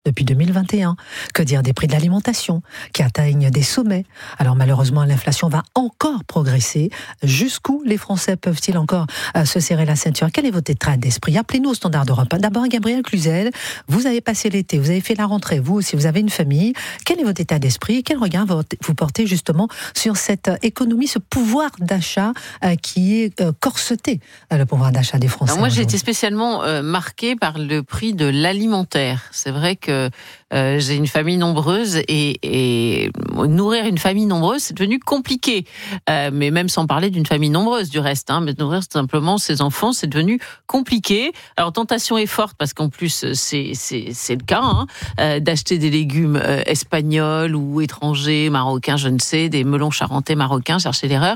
depuis 2021. Que dire des prix de l'alimentation qui atteignent des sommets. Alors malheureusement, l'inflation va encore progresser. Jusqu'où les Français peuvent-ils encore se serrer la ceinture? Quel est votre état d'esprit? Appelez-nous au standard d'Europe 1. D'abord, Gabriel Cluzel, vous avez passé l'été, vous avez fait la rentrée, vous aussi, vous avez une famille. Quel est votre état d'esprit? Quel regard vous portez justement sur cette économie, ce pouvoir d'achat qui est corseté, le pouvoir d'achat des Français? Alors moi, j'ai été spécialement marquée par le prix de l'alimentaire. C'est vrai que j'ai une famille nombreuse et nourrir une famille nombreuse, c'est devenu compliqué. Mais même sans parler d'une famille nombreuse du reste, mais nourrir simplement ses enfants, c'est devenu compliqué. Alors tentation est forte parce qu'en plus c'est le cas d'acheter des légumes espagnols ou étrangers, marocains, je ne sais, des melons charentais marocains, cherchez l'erreur,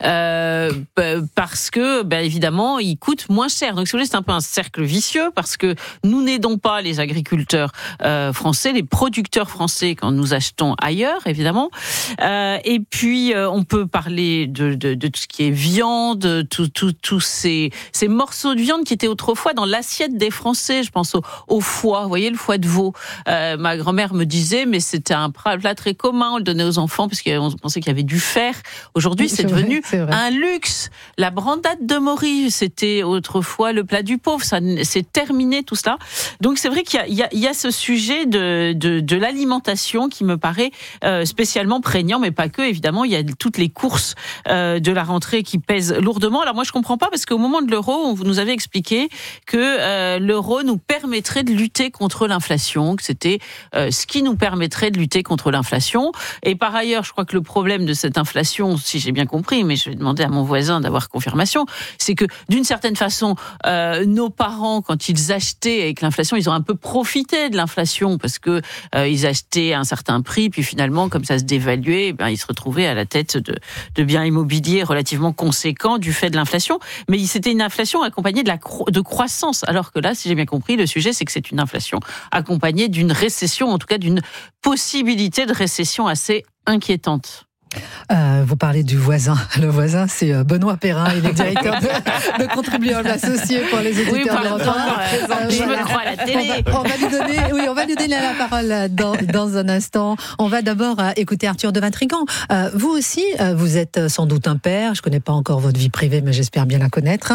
parce que évidemment ils coûtent moins cher. Donc si vous voulez, c'est un peu un cercle vicieux parce que nous n'aidons pas les agriculteurs français, les producteurs français quand nous achetons ailleurs, évidemment. Et puis on peut parler de tout ce qui est viande, tous ces morceaux de viande qui étaient autrefois dans l'assiette des Français. Je pense au foie, vous voyez, le foie de veau. Ma grand-mère me disait, mais c'était un plat très commun, on le donnait aux enfants parce qu'on pensait qu'il y avait du fer. Aujourd'hui, c'est devenu un luxe. La brandade de Maury, c'était autrefois le plat du pauvre. Ça, c'est terminé tout cela. Donc c'est vrai qu'il y a ce sujet de l'alimentation qui me paraît spécialement prégnant, mais pas que, évidemment. Il y a toutes les courses de la rentrée qui pèsent lourdement. Alors moi, je comprends pas parce qu'au moment de l'euro, on nous avait expliqué que l'euro nous permettrait de lutter contre l'inflation, que c'était ce qui nous permettrait de lutter contre l'inflation. Et par ailleurs, je crois que le problème de cette inflation, si j'ai bien compris, mais je vais demander à mon voisin d'avoir confirmation, c'est que d'une certaine façon, nos parents, quand ils achetaient avec l'inflation, ils ont un peu profité de l'inflation parce que ils achetaient à un certain prix, puis finalement, comme ça se dévaluait, ils se retrouvaient à la tête de biens immobiliers relativement conséquents du fait de l'inflation. Mais c'était une inflation accompagnée de croissance. Alors que là, si j'ai bien compris, le sujet, c'est que c'est une inflation accompagnée d'une récession, en tout cas d'une possibilité de récession assez inquiétante. Vous parlez du voisin. Le voisin, c'est Benoît Perrin. Il est directeur de contribuables associés pour les éditeurs de l'Europe 1. Je me crois à la télé. On va lui donner la parole dans un instant. On va d'abord écouter Arthur de Vatrigan. Vous aussi, vous êtes sans doute un père. Je ne connais pas encore votre vie privée, mais j'espère bien la connaître.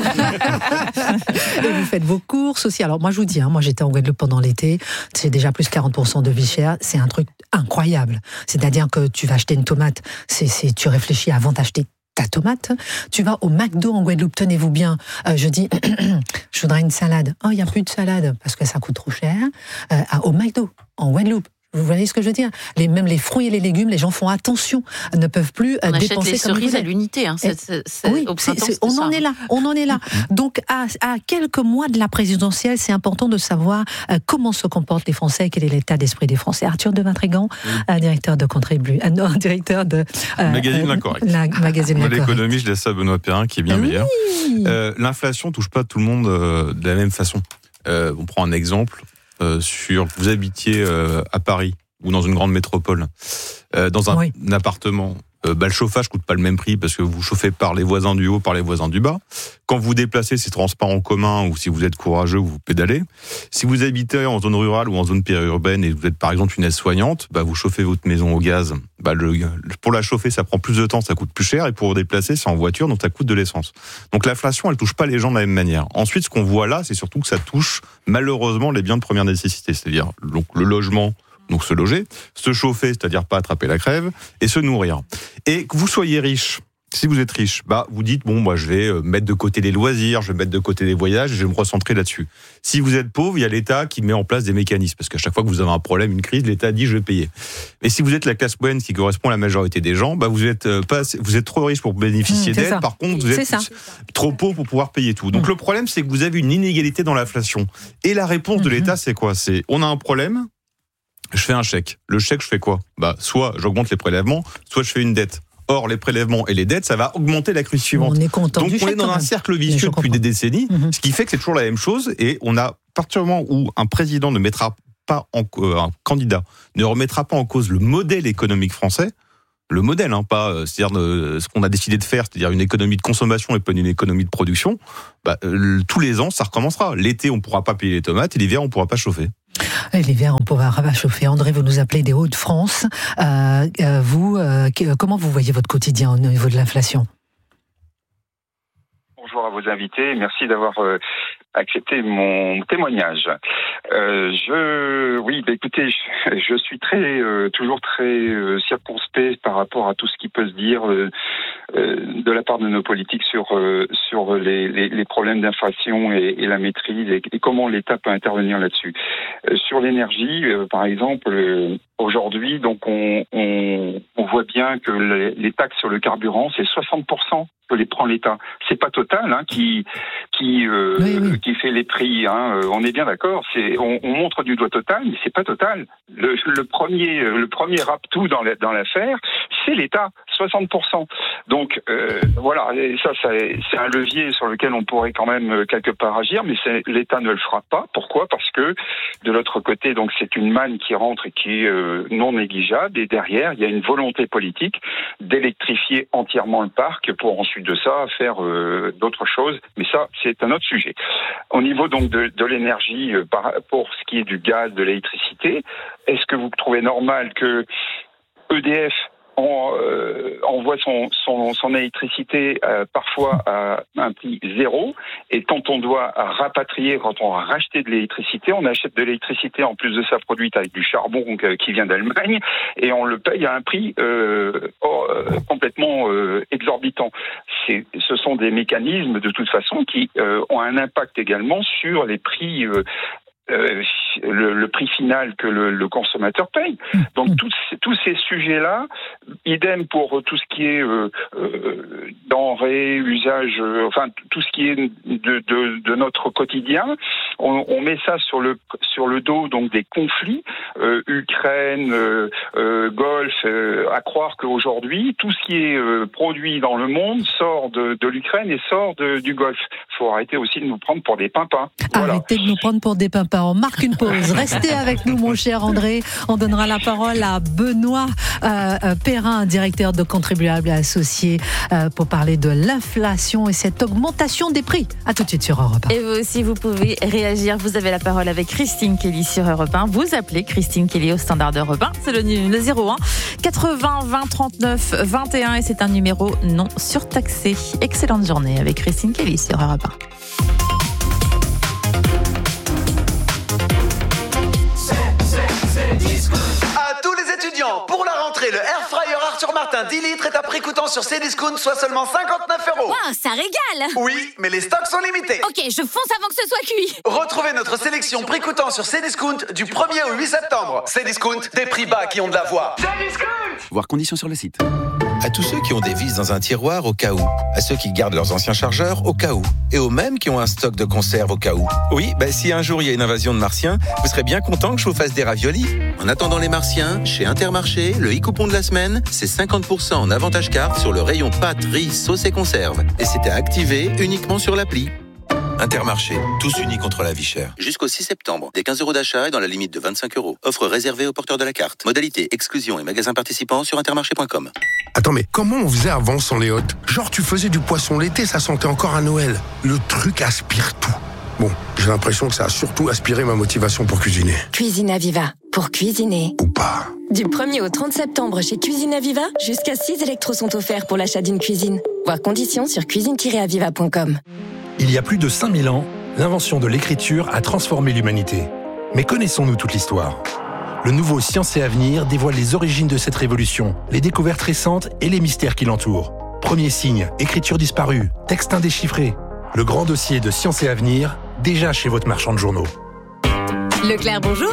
Et vous faites vos courses aussi. Alors moi, je vous dis, moi j'étais en Guadeloupe pendant l'été. C'est déjà plus 40% de vie chère. C'est un truc incroyable. C'est-à-dire que tu vas acheter une tomate. Tu réfléchis avant d'acheter ta tomate. Tu vas au McDo en Guadeloupe, tenez-vous bien. Je dis, je voudrais une salade. Oh, il n'y a plus de salade parce que ça coûte trop cher. Au McDo en Guadeloupe. Vous voyez ce que je veux dire? Même les fruits et les légumes, les gens font attention, ne peuvent plus on dépenser achète les cerises à l'unité. Oui, on en est là. Donc, à quelques mois de la présidentielle, c'est important de savoir comment se comportent les Français, quel est l'état d'esprit des Français. Arthur de Vatrigan, directeur de directeur de Magazine L'Incorrect. Magazine L'Incorrect. L'économie, je laisse ça à Benoît Perrin, qui est bien meilleur. L'inflation touche pas tout le monde de la même façon. On prend un exemple. Vous habitiez à Paris ou dans une grande métropole, dans un appartement, le chauffage coûte pas le même prix parce que vous chauffez par les voisins du haut, par les voisins du bas. Quand vous déplacez, c'est transport en commun ou si vous êtes courageux, vous pédalez. Si vous habitez en zone rurale ou en zone périurbaine et vous êtes par exemple une aide-soignante, vous chauffez votre maison au gaz. Pour la chauffer, ça prend plus de temps, ça coûte plus cher, et pour vous déplacer, c'est en voiture, donc ça coûte de l'essence. Donc l'inflation, elle touche pas les gens de la même manière. Ensuite, ce qu'on voit là, c'est surtout que ça touche malheureusement les biens de première nécessité, c'est-à-dire donc le logement. Donc se loger, se chauffer, c'est-à-dire pas attraper la crève, et se nourrir. Et que vous soyez riche, si vous êtes riche, vous dites, je vais mettre de côté les loisirs, je vais mettre de côté les voyages, je vais me recentrer là-dessus. Si vous êtes pauvre, il y a l'État qui met en place des mécanismes, parce qu'à chaque fois que vous avez un problème, une crise, l'État dit, je vais payer. Et si vous êtes la classe moyenne qui correspond à la majorité des gens, vous êtes trop riche pour bénéficier d'aide, par contre, vous êtes trop pauvre pour pouvoir payer tout. Donc le problème, c'est que vous avez une inégalité dans l'inflation. Et la réponse de l'État, c'est quoi? C'est, on a un problème, je fais un chèque. Le chèque, je fais quoi? Soit j'augmente les prélèvements, soit je fais une dette. Or, les prélèvements et les dettes, ça va augmenter la crise suivante. On est content. Donc, on est dans un cercle vicieux depuis des décennies, ce qui fait que c'est toujours la même chose. Et on a, à partir du moment où un président ne mettra pas un candidat ne remettra pas en cause le modèle économique français, le modèle, c'est-à-dire ce qu'on a décidé de faire, c'est-à-dire une économie de consommation et pas une économie de production, tous les ans, ça recommencera. L'été, on ne pourra pas payer les tomates, et l'hiver, on ne pourra pas chauffer. Et l'hiver, on pourra chauffer. André, vous nous appelez des Hauts-de-France. Comment vous voyez votre quotidien au niveau de l'inflation ? Bonjour à vos invités. Merci d'avoir accepté mon témoignage. Écoutez, je suis toujours très circonspect par rapport à tout ce qui peut se dire de la part de nos politiques sur les problèmes d'inflation et la maîtrise et comment l'État peut intervenir là-dessus. Sur l'énergie, par exemple, aujourd'hui, donc on voit bien que les taxes sur le carburant, c'est 60% que les prend l'État. C'est pas Total qui fait les prix. On est bien d'accord. On montre du doigt Total, mais c'est pas Total. Le premier rap-tout dans l'affaire, c'est l'État, 60%. Donc voilà, et ça c'est un levier sur lequel on pourrait quand même quelque part agir, mais l'État ne le fera pas. Pourquoi ? Parce que de l'autre côté, donc c'est une manne qui rentre et qui est non négligeable. Et derrière, il y a une volonté politique d'électrifier entièrement le parc pour ensuite de ça faire d'autres choses. Mais ça, c'est un autre sujet. Au niveau donc de l'énergie, pour ce qui est du gaz, de l'électricité, est-ce que vous trouvez normal que EDF envoie son électricité parfois à un prix zéro, et quand on doit rapatrier, quand on a racheté de l'électricité, on achète de l'électricité en plus de ça produite avec du charbon qui vient d'Allemagne, et on le paye à un prix complètement exorbitant. Ce sont des mécanismes de toute façon qui ont un impact également sur les prix le prix final que le consommateur paye. Donc tous ces sujets-là, idem pour tout ce qui est denrées, usage, tout ce qui est de notre quotidien, on met ça sur le dos donc des conflits, Ukraine, Golfe, à croire qu'aujourd'hui tout ce qui est produit dans le monde sort de l'Ukraine et sort du Golfe. Il faut arrêter aussi de nous prendre pour des pimpins. Voilà. Arrêtez de nous prendre pour des pimpins. On marque une pause. Restez avec nous, mon cher André. On donnera la parole à Benoît Perrin, directeur de Contribuables Associés, pour parler de l'inflation et cette augmentation des prix. À tout de suite sur Europe 1. Et vous aussi, vous pouvez réagir. Vous avez la parole avec Christine Kelly sur Europe 1. Vous appelez Christine Kelly au standard d'Europe 1. C'est le 01 80 20 39 21 et c'est un numéro non surtaxé. Excellente journée avec Christine Kelly sur Europe 1. À tous les étudiants, pour la rentrée, le Air Fryer Arthur Martin 10 litres est à prix coûtant sur Cdiscount, soit seulement 59 €. Wow, ça régale! Oui, mais les stocks sont limités. Ok, je fonce avant que ce soit cuit. Retrouvez notre sélection prix coûtant sur Cdiscount du 1er au 8 septembre. Cdiscount, des prix bas qui ont de la voix. Cdiscount! Voir conditions sur le site. À tous ceux qui ont des vis dans un tiroir au cas où, à ceux qui gardent leurs anciens chargeurs au cas où, et aux mêmes qui ont un stock de conserve au cas où. Oui, si un jour il y a une invasion de martiens, vous serez bien content que je vous fasse des raviolis. En attendant les martiens, chez Intermarché, le e-coupon de la semaine, c'est 50% en avantage carte sur le rayon pâtes, riz, sauce et conserve. Et c'était activé uniquement sur l'appli. Intermarché, tous unis contre la vie chère. Jusqu'au 6 septembre, des 15 € d'achat et dans la limite de 25 €. Offre réservée aux porteurs de la carte. Modalité, exclusion et magasins participants sur intermarché.com. Attends, mais comment on faisait avant sans les hôtes ? Genre tu faisais du poisson l'été, ça sentait encore à Noël. Le truc aspire tout. Bon, j'ai l'impression que ça a surtout aspiré ma motivation pour cuisiner. Cuisine Aviva, pour cuisiner. Ou pas. Du 1er au 30 septembre chez Cuisine Aviva, jusqu'à 6 électros sont offerts pour l'achat d'une cuisine. Voir conditions sur cuisine-aviva.com. Il y a plus de 5000 ans, l'invention de l'écriture a transformé l'humanité. Mais connaissons-nous toute l'histoire ? Le nouveau Science et Avenir dévoile les origines de cette révolution, les découvertes récentes et les mystères qui l'entourent. Premier signe, écriture disparue, texte indéchiffré. Le grand dossier de Science et Avenir, déjà chez votre marchand de journaux. Leclerc, bonjour.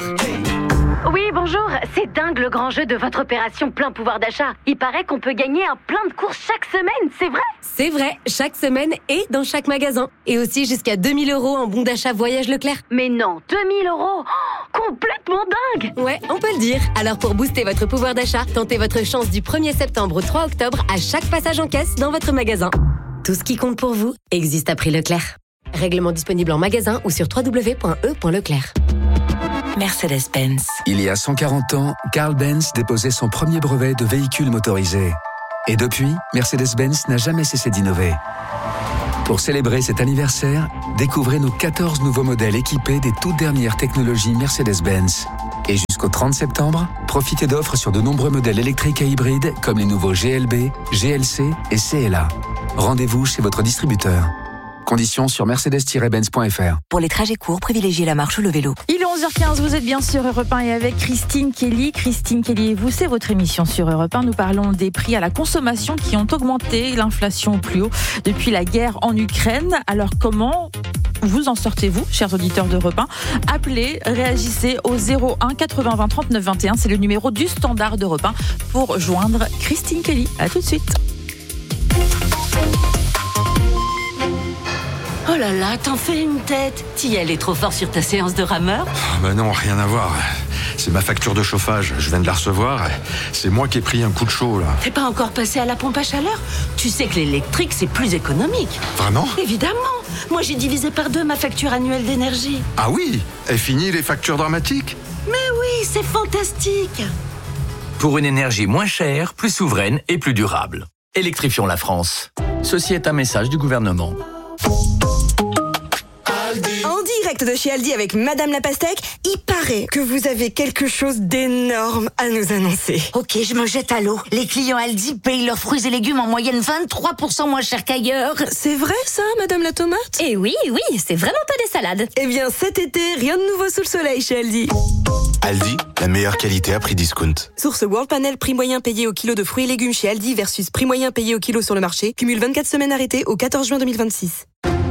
Oui, bonjour. C'est dingue le grand jeu de votre opération plein pouvoir d'achat. Il paraît qu'on peut gagner un plein de courses chaque semaine, c'est vrai ? C'est vrai, chaque semaine et dans chaque magasin. Et aussi jusqu'à 2000 € en bon d'achat voyage Leclerc. Mais non, 2000 €, complètement dingue. Ouais, on peut le dire. Alors pour booster votre pouvoir d'achat, tentez votre chance du 1er septembre au 3 octobre à chaque passage en caisse dans votre magasin. Tout ce qui compte pour vous existe à prix Leclerc. Règlement disponible en magasin ou sur www.e.leclerc. Mercedes-Benz. Il y a 140 ans, Carl Benz déposait son premier brevet de véhicule motorisé. Et depuis, Mercedes-Benz n'a jamais cessé d'innover. Pour célébrer cet anniversaire, découvrez nos 14 nouveaux modèles équipés des toutes dernières technologies Mercedes-Benz. Et jusqu'au 30 septembre, profitez d'offres sur de nombreux modèles électriques et hybrides comme les nouveaux GLB, GLC et CLA. Rendez-vous chez votre distributeur. Conditions sur mercedes-benz.fr. Pour les trajets courts, privilégiez la marche ou le vélo. Il est 11h15, vous êtes bien sur Europe 1 et avec Christine Kelly. Christine Kelly et vous, c'est votre émission sur Europe 1. Nous parlons des prix à la consommation qui ont augmenté, l'inflation au plus haut depuis la guerre en Ukraine. Alors comment vous en sortez-vous, chers auditeurs d'Europe 1? Appelez, réagissez au 01 80 20 39 21. C'est le numéro du standard d'Europe 1 pour joindre Christine Kelly. À tout de suite. Oh là là, t'en fais une tête. T'y es allé trop fort sur ta séance de rameur? Bah non, rien à voir. C'est ma facture de chauffage, je viens de la recevoir. C'est moi qui ai pris un coup de chaud, là. T'es pas encore passé à la pompe à chaleur? Tu sais que l'électrique, c'est plus économique. Vraiment? Évidemment. Moi, j'ai divisé par 2 ma facture annuelle d'énergie. Ah oui? Et fini les factures dramatiques? Mais oui, c'est fantastique. Pour une énergie moins chère, plus souveraine et plus durable. Électrifions la France. Ceci est un message du gouvernement. En direct de chez Aldi avec Madame la Pastèque, il paraît que vous avez quelque chose d'énorme à nous annoncer. Ok, je me jette à l'eau. Les clients Aldi payent leurs fruits et légumes en moyenne 23% moins cher qu'ailleurs. C'est vrai ça, Madame la Tomate? Eh oui, c'est vraiment pas des salades. Eh bien cet été, rien de nouveau sous le soleil chez Aldi. Aldi, la meilleure qualité à prix discount. Source World Panel, prix moyen payé au kilo de fruits et légumes chez Aldi versus prix moyen payé au kilo sur le marché. Cumule 24 semaines arrêtées au 14 juin 2026.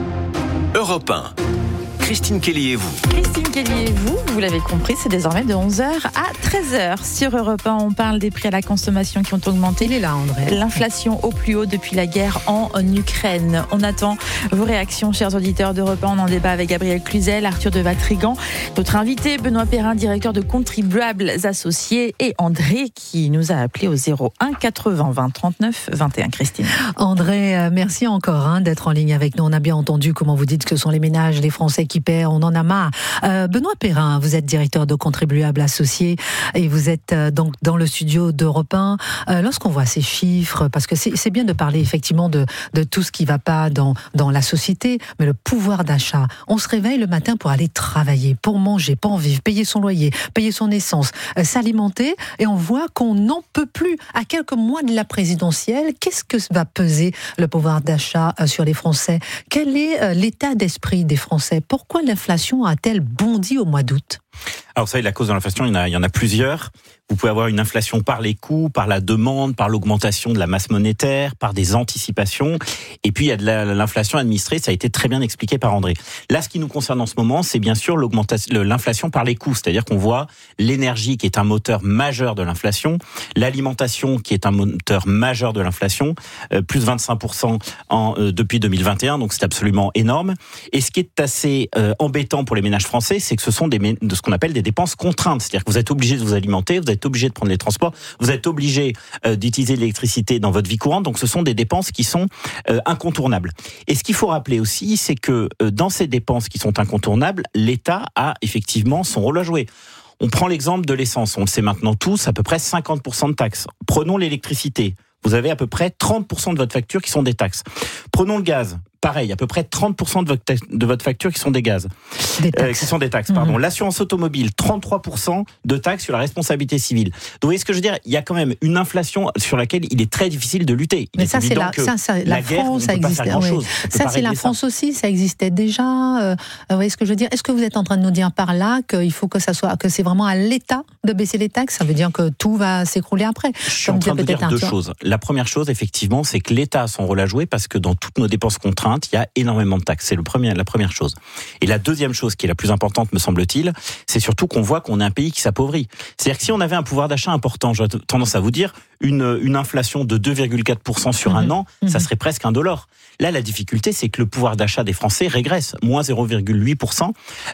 Europe 1. Christine Kelly et vous. Christine Kelly et vous, vous l'avez compris, c'est désormais de 11h à 13h. Sur Europe 1, on parle des prix à la consommation qui ont augmenté. Il est là, André. L'inflation au plus haut depuis la guerre en Ukraine. On attend vos réactions, chers auditeurs d'Europe 1. On en débat avec Gabriel Cluzel, Arthur de Vatrigan, notre invité, Benoît Perrin, directeur de Contribuables Associés, et André, qui nous a appelé au 01 80 20 39 21. Christine. André, merci encore d'être en ligne avec nous. On a bien entendu comment vous dites que ce sont les ménages, les Français qui paient. On en a marre. Benoît Perrin, vous êtes directeur de Contribuables Associés et vous êtes donc dans le studio d'Europe 1. Lorsqu'on voit ces chiffres, parce que c'est bien de parler effectivement de tout ce qui ne va pas dans la société, mais le pouvoir d'achat. On se réveille le matin pour aller travailler, pour manger, pour en vivre, payer son loyer, payer son essence, s'alimenter, et on voit qu'on n'en peut plus. À quelques mois de la présidentielle, qu'est-ce que va peser le pouvoir d'achat sur les Français? Quel est l'état d'esprit des Français? Pourquoi l'inflation a-t-elle bondi au mois d'août? Alors, vous savez, la cause de l'inflation, il y en a plusieurs. Vous pouvez avoir une inflation par les coûts, par la demande, par l'augmentation de la masse monétaire, par des anticipations. Et puis, il y a de l'inflation administrée, ça a été très bien expliqué par André. Là, ce qui nous concerne en ce moment, c'est bien sûr l'inflation par les coûts. C'est-à-dire qu'on voit l'énergie qui est un moteur majeur de l'inflation, l'alimentation qui est un moteur majeur de l'inflation, plus 25% depuis 2021, donc c'est absolument énorme. Et ce qui est assez embêtant pour les ménages français, c'est que ce sont de ce qu'on appelle des dépenses contraintes. C'est-à-dire que vous êtes obligé de vous alimenter, vous êtes obligé de prendre les transports, vous êtes obligé d'utiliser l'électricité dans votre vie courante, donc ce sont des dépenses qui sont incontournables. Et ce qu'il faut rappeler aussi, c'est que dans ces dépenses qui sont incontournables, l'État a effectivement son rôle à jouer. On prend l'exemple de l'essence, on le sait maintenant tous, à peu près 50% de taxes. Prenons l'électricité, vous avez à peu près 30% de votre facture qui sont des taxes. Prenons le gaz. Pareil, à peu près 30% de votre facture qui sont des gaz. Qui sont des taxes, pardon. L'assurance automobile, 33% de taxes sur la responsabilité civile. Donc, vous voyez ce que je veux dire? Il y a quand même une inflation sur laquelle il est très difficile de lutter. Mais ça, c'est la France, ça existait. Ça, c'est la France aussi, ça existait déjà. Vous voyez ce que je veux dire? Est-ce que vous êtes en train de nous dire par là qu'il faut que c'est vraiment à l'État de baisser les taxes? Ça veut dire que tout va s'écrouler après. Je suis en train de dire deux choses. La première chose, effectivement, c'est que l'État a son rôle à jouer parce que dans toutes nos dépenses contraintes, il y a énormément de taxes. C'est la première chose. Et la deuxième chose qui est la plus importante, me semble-t-il, c'est surtout qu'on voit qu'on est un pays qui s'appauvrit. C'est-à-dire que si on avait un pouvoir d'achat important, j'ai tendance à vous dire, une inflation de 2,4% sur un an, ça serait presque $1. Là, la difficulté, c'est que le pouvoir d'achat des Français régresse, moins 0,8%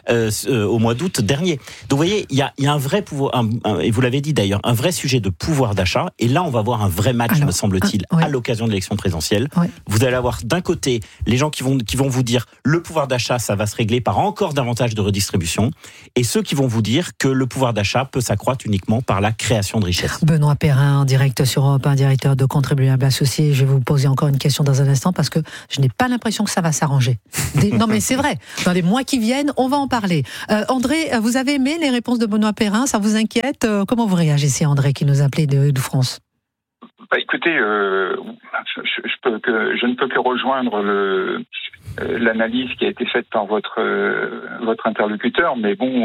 au mois d'août dernier. Donc, vous voyez, il y a un vrai pouvoir, et vous l'avez dit d'ailleurs, un vrai sujet de pouvoir d'achat. Et là, on va avoir un vrai match, me semble-t-il, à l'occasion de l'élection présidentielle. Vous allez avoir d'un côté les gens qui vont vous dire le pouvoir d'achat, ça va se régler par encore davantage de redistribution, et ceux qui vont vous dire que le pouvoir d'achat peut s'accroître uniquement par la création de richesses. Benoît Perrin, directeur direct sur Europe 1, directeur de Contribuables Associés. Je vais vous poser encore une question dans un instant parce que je n'ai pas l'impression que ça va s'arranger. Non mais c'est vrai, dans les mois qui viennent, on va en parler. André, vous avez aimé les réponses de Benoît Perrin, ça vous inquiète? Comment vous réagissez, André, qui nous appelait de France? Écoutez, je ne peux que rejoindre l'analyse qui a été faite par votre interlocuteur, mais bon,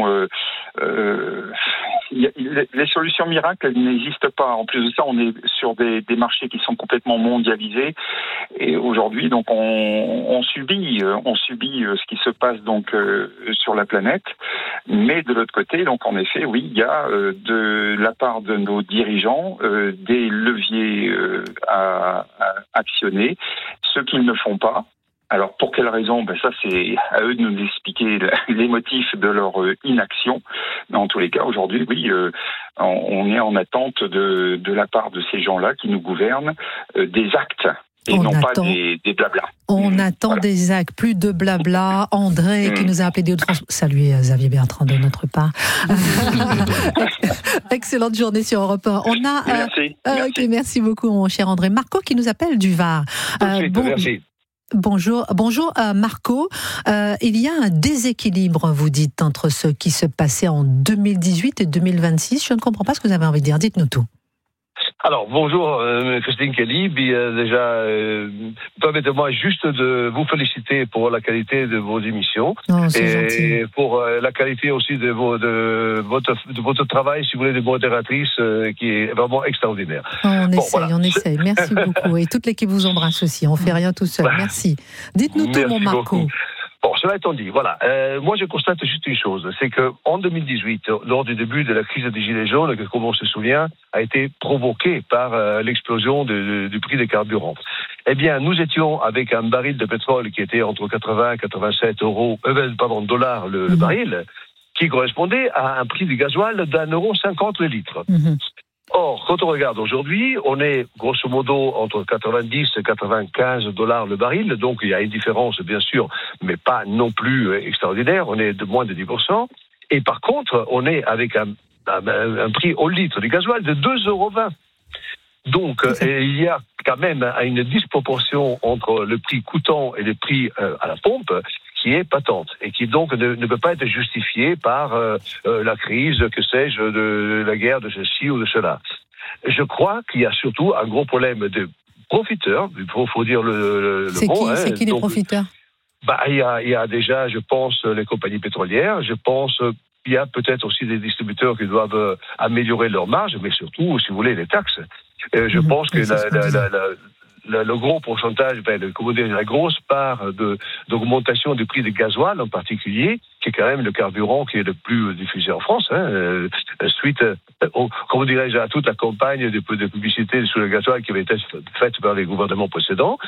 les solutions miracles, elles n'existent pas. En plus de ça, on est sur des marchés qui sont complètement mondialisés, et aujourd'hui, donc, on subit ce qui se passe donc sur la planète. Mais de l'autre côté, donc en effet, oui, il y a de la part de nos dirigeants des leviers à actionner, ce qu'ils ne font pas. Alors, pour quelles raisons? Ça, c'est à eux de nous expliquer les motifs de leur inaction. Mais en tous les cas, aujourd'hui, oui, on est en attente de la part de ces gens-là qui nous gouvernent des actes. Et pas des blabla. On attend des actes, plus de blabla. André, qui nous a appelé des Hauts-de-France. Saluez Xavier Bertrand de notre part. Excellente journée sur Europe 1. Merci. Okay, merci beaucoup, mon cher André. Marco qui nous appelle du Var. Merci. Bonjour Marco. Il y a un déséquilibre, vous dites, entre ce qui se passait en 2018 et 2026. Je ne comprends pas ce que vous avez envie de dire. Dites-nous tout. Alors, bonjour Christine Kelly. Déjà, permettez-moi juste de vous féliciter pour la qualité de vos émissions et pour la qualité aussi de votre travail, si vous voulez, de modératrice, qui est vraiment extraordinaire. On essaye. Merci beaucoup. Et toute l'équipe vous embrasse aussi. On ne fait rien tout seul. Merci. Dites-nous tout, mon Marco. Beaucoup. Bon, cela étant dit, voilà. Moi, je constate juste une chose, c'est que en 2018, lors du début de la crise des Gilets jaunes, que, comme on se souvient, a été provoquée par l'explosion du prix des carburants. Eh bien, nous étions avec un baril de pétrole qui était entre 80 et 87 dollars le baril, qui correspondait à un prix du gasoil d'1,50 € le litre. Or, quand on regarde aujourd'hui, on est grosso modo entre 90 et 95 dollars le baril, donc il y a une différence bien sûr, mais pas non plus extraordinaire, on est de moins de 10%. Et par contre, on est avec un prix au litre du gasoil de 2,20 €. Donc, il y a quand même une disproportion entre le prix coûtant et le prix à la pompe qui est patente et qui donc ne peut pas être justifiée par la crise, que sais-je, de la guerre de ceci ou de cela. Je crois qu'il y a surtout un gros problème de profiteurs, il faut dire le mot. C'est qui les profiteurs? Il y a déjà, je pense, les compagnies pétrolières, je pense qu'il y a peut-être aussi des distributeurs qui doivent améliorer leurs marges, mais surtout, si vous voulez, les taxes. Je pense que le gros pourcentage, la grosse part d'augmentation du prix du gasoil en particulier, qui est quand même le carburant qui est le plus diffusé en France, suite, à toute la campagne de publicité sur le gasoil qui avait été faite par les gouvernements précédents.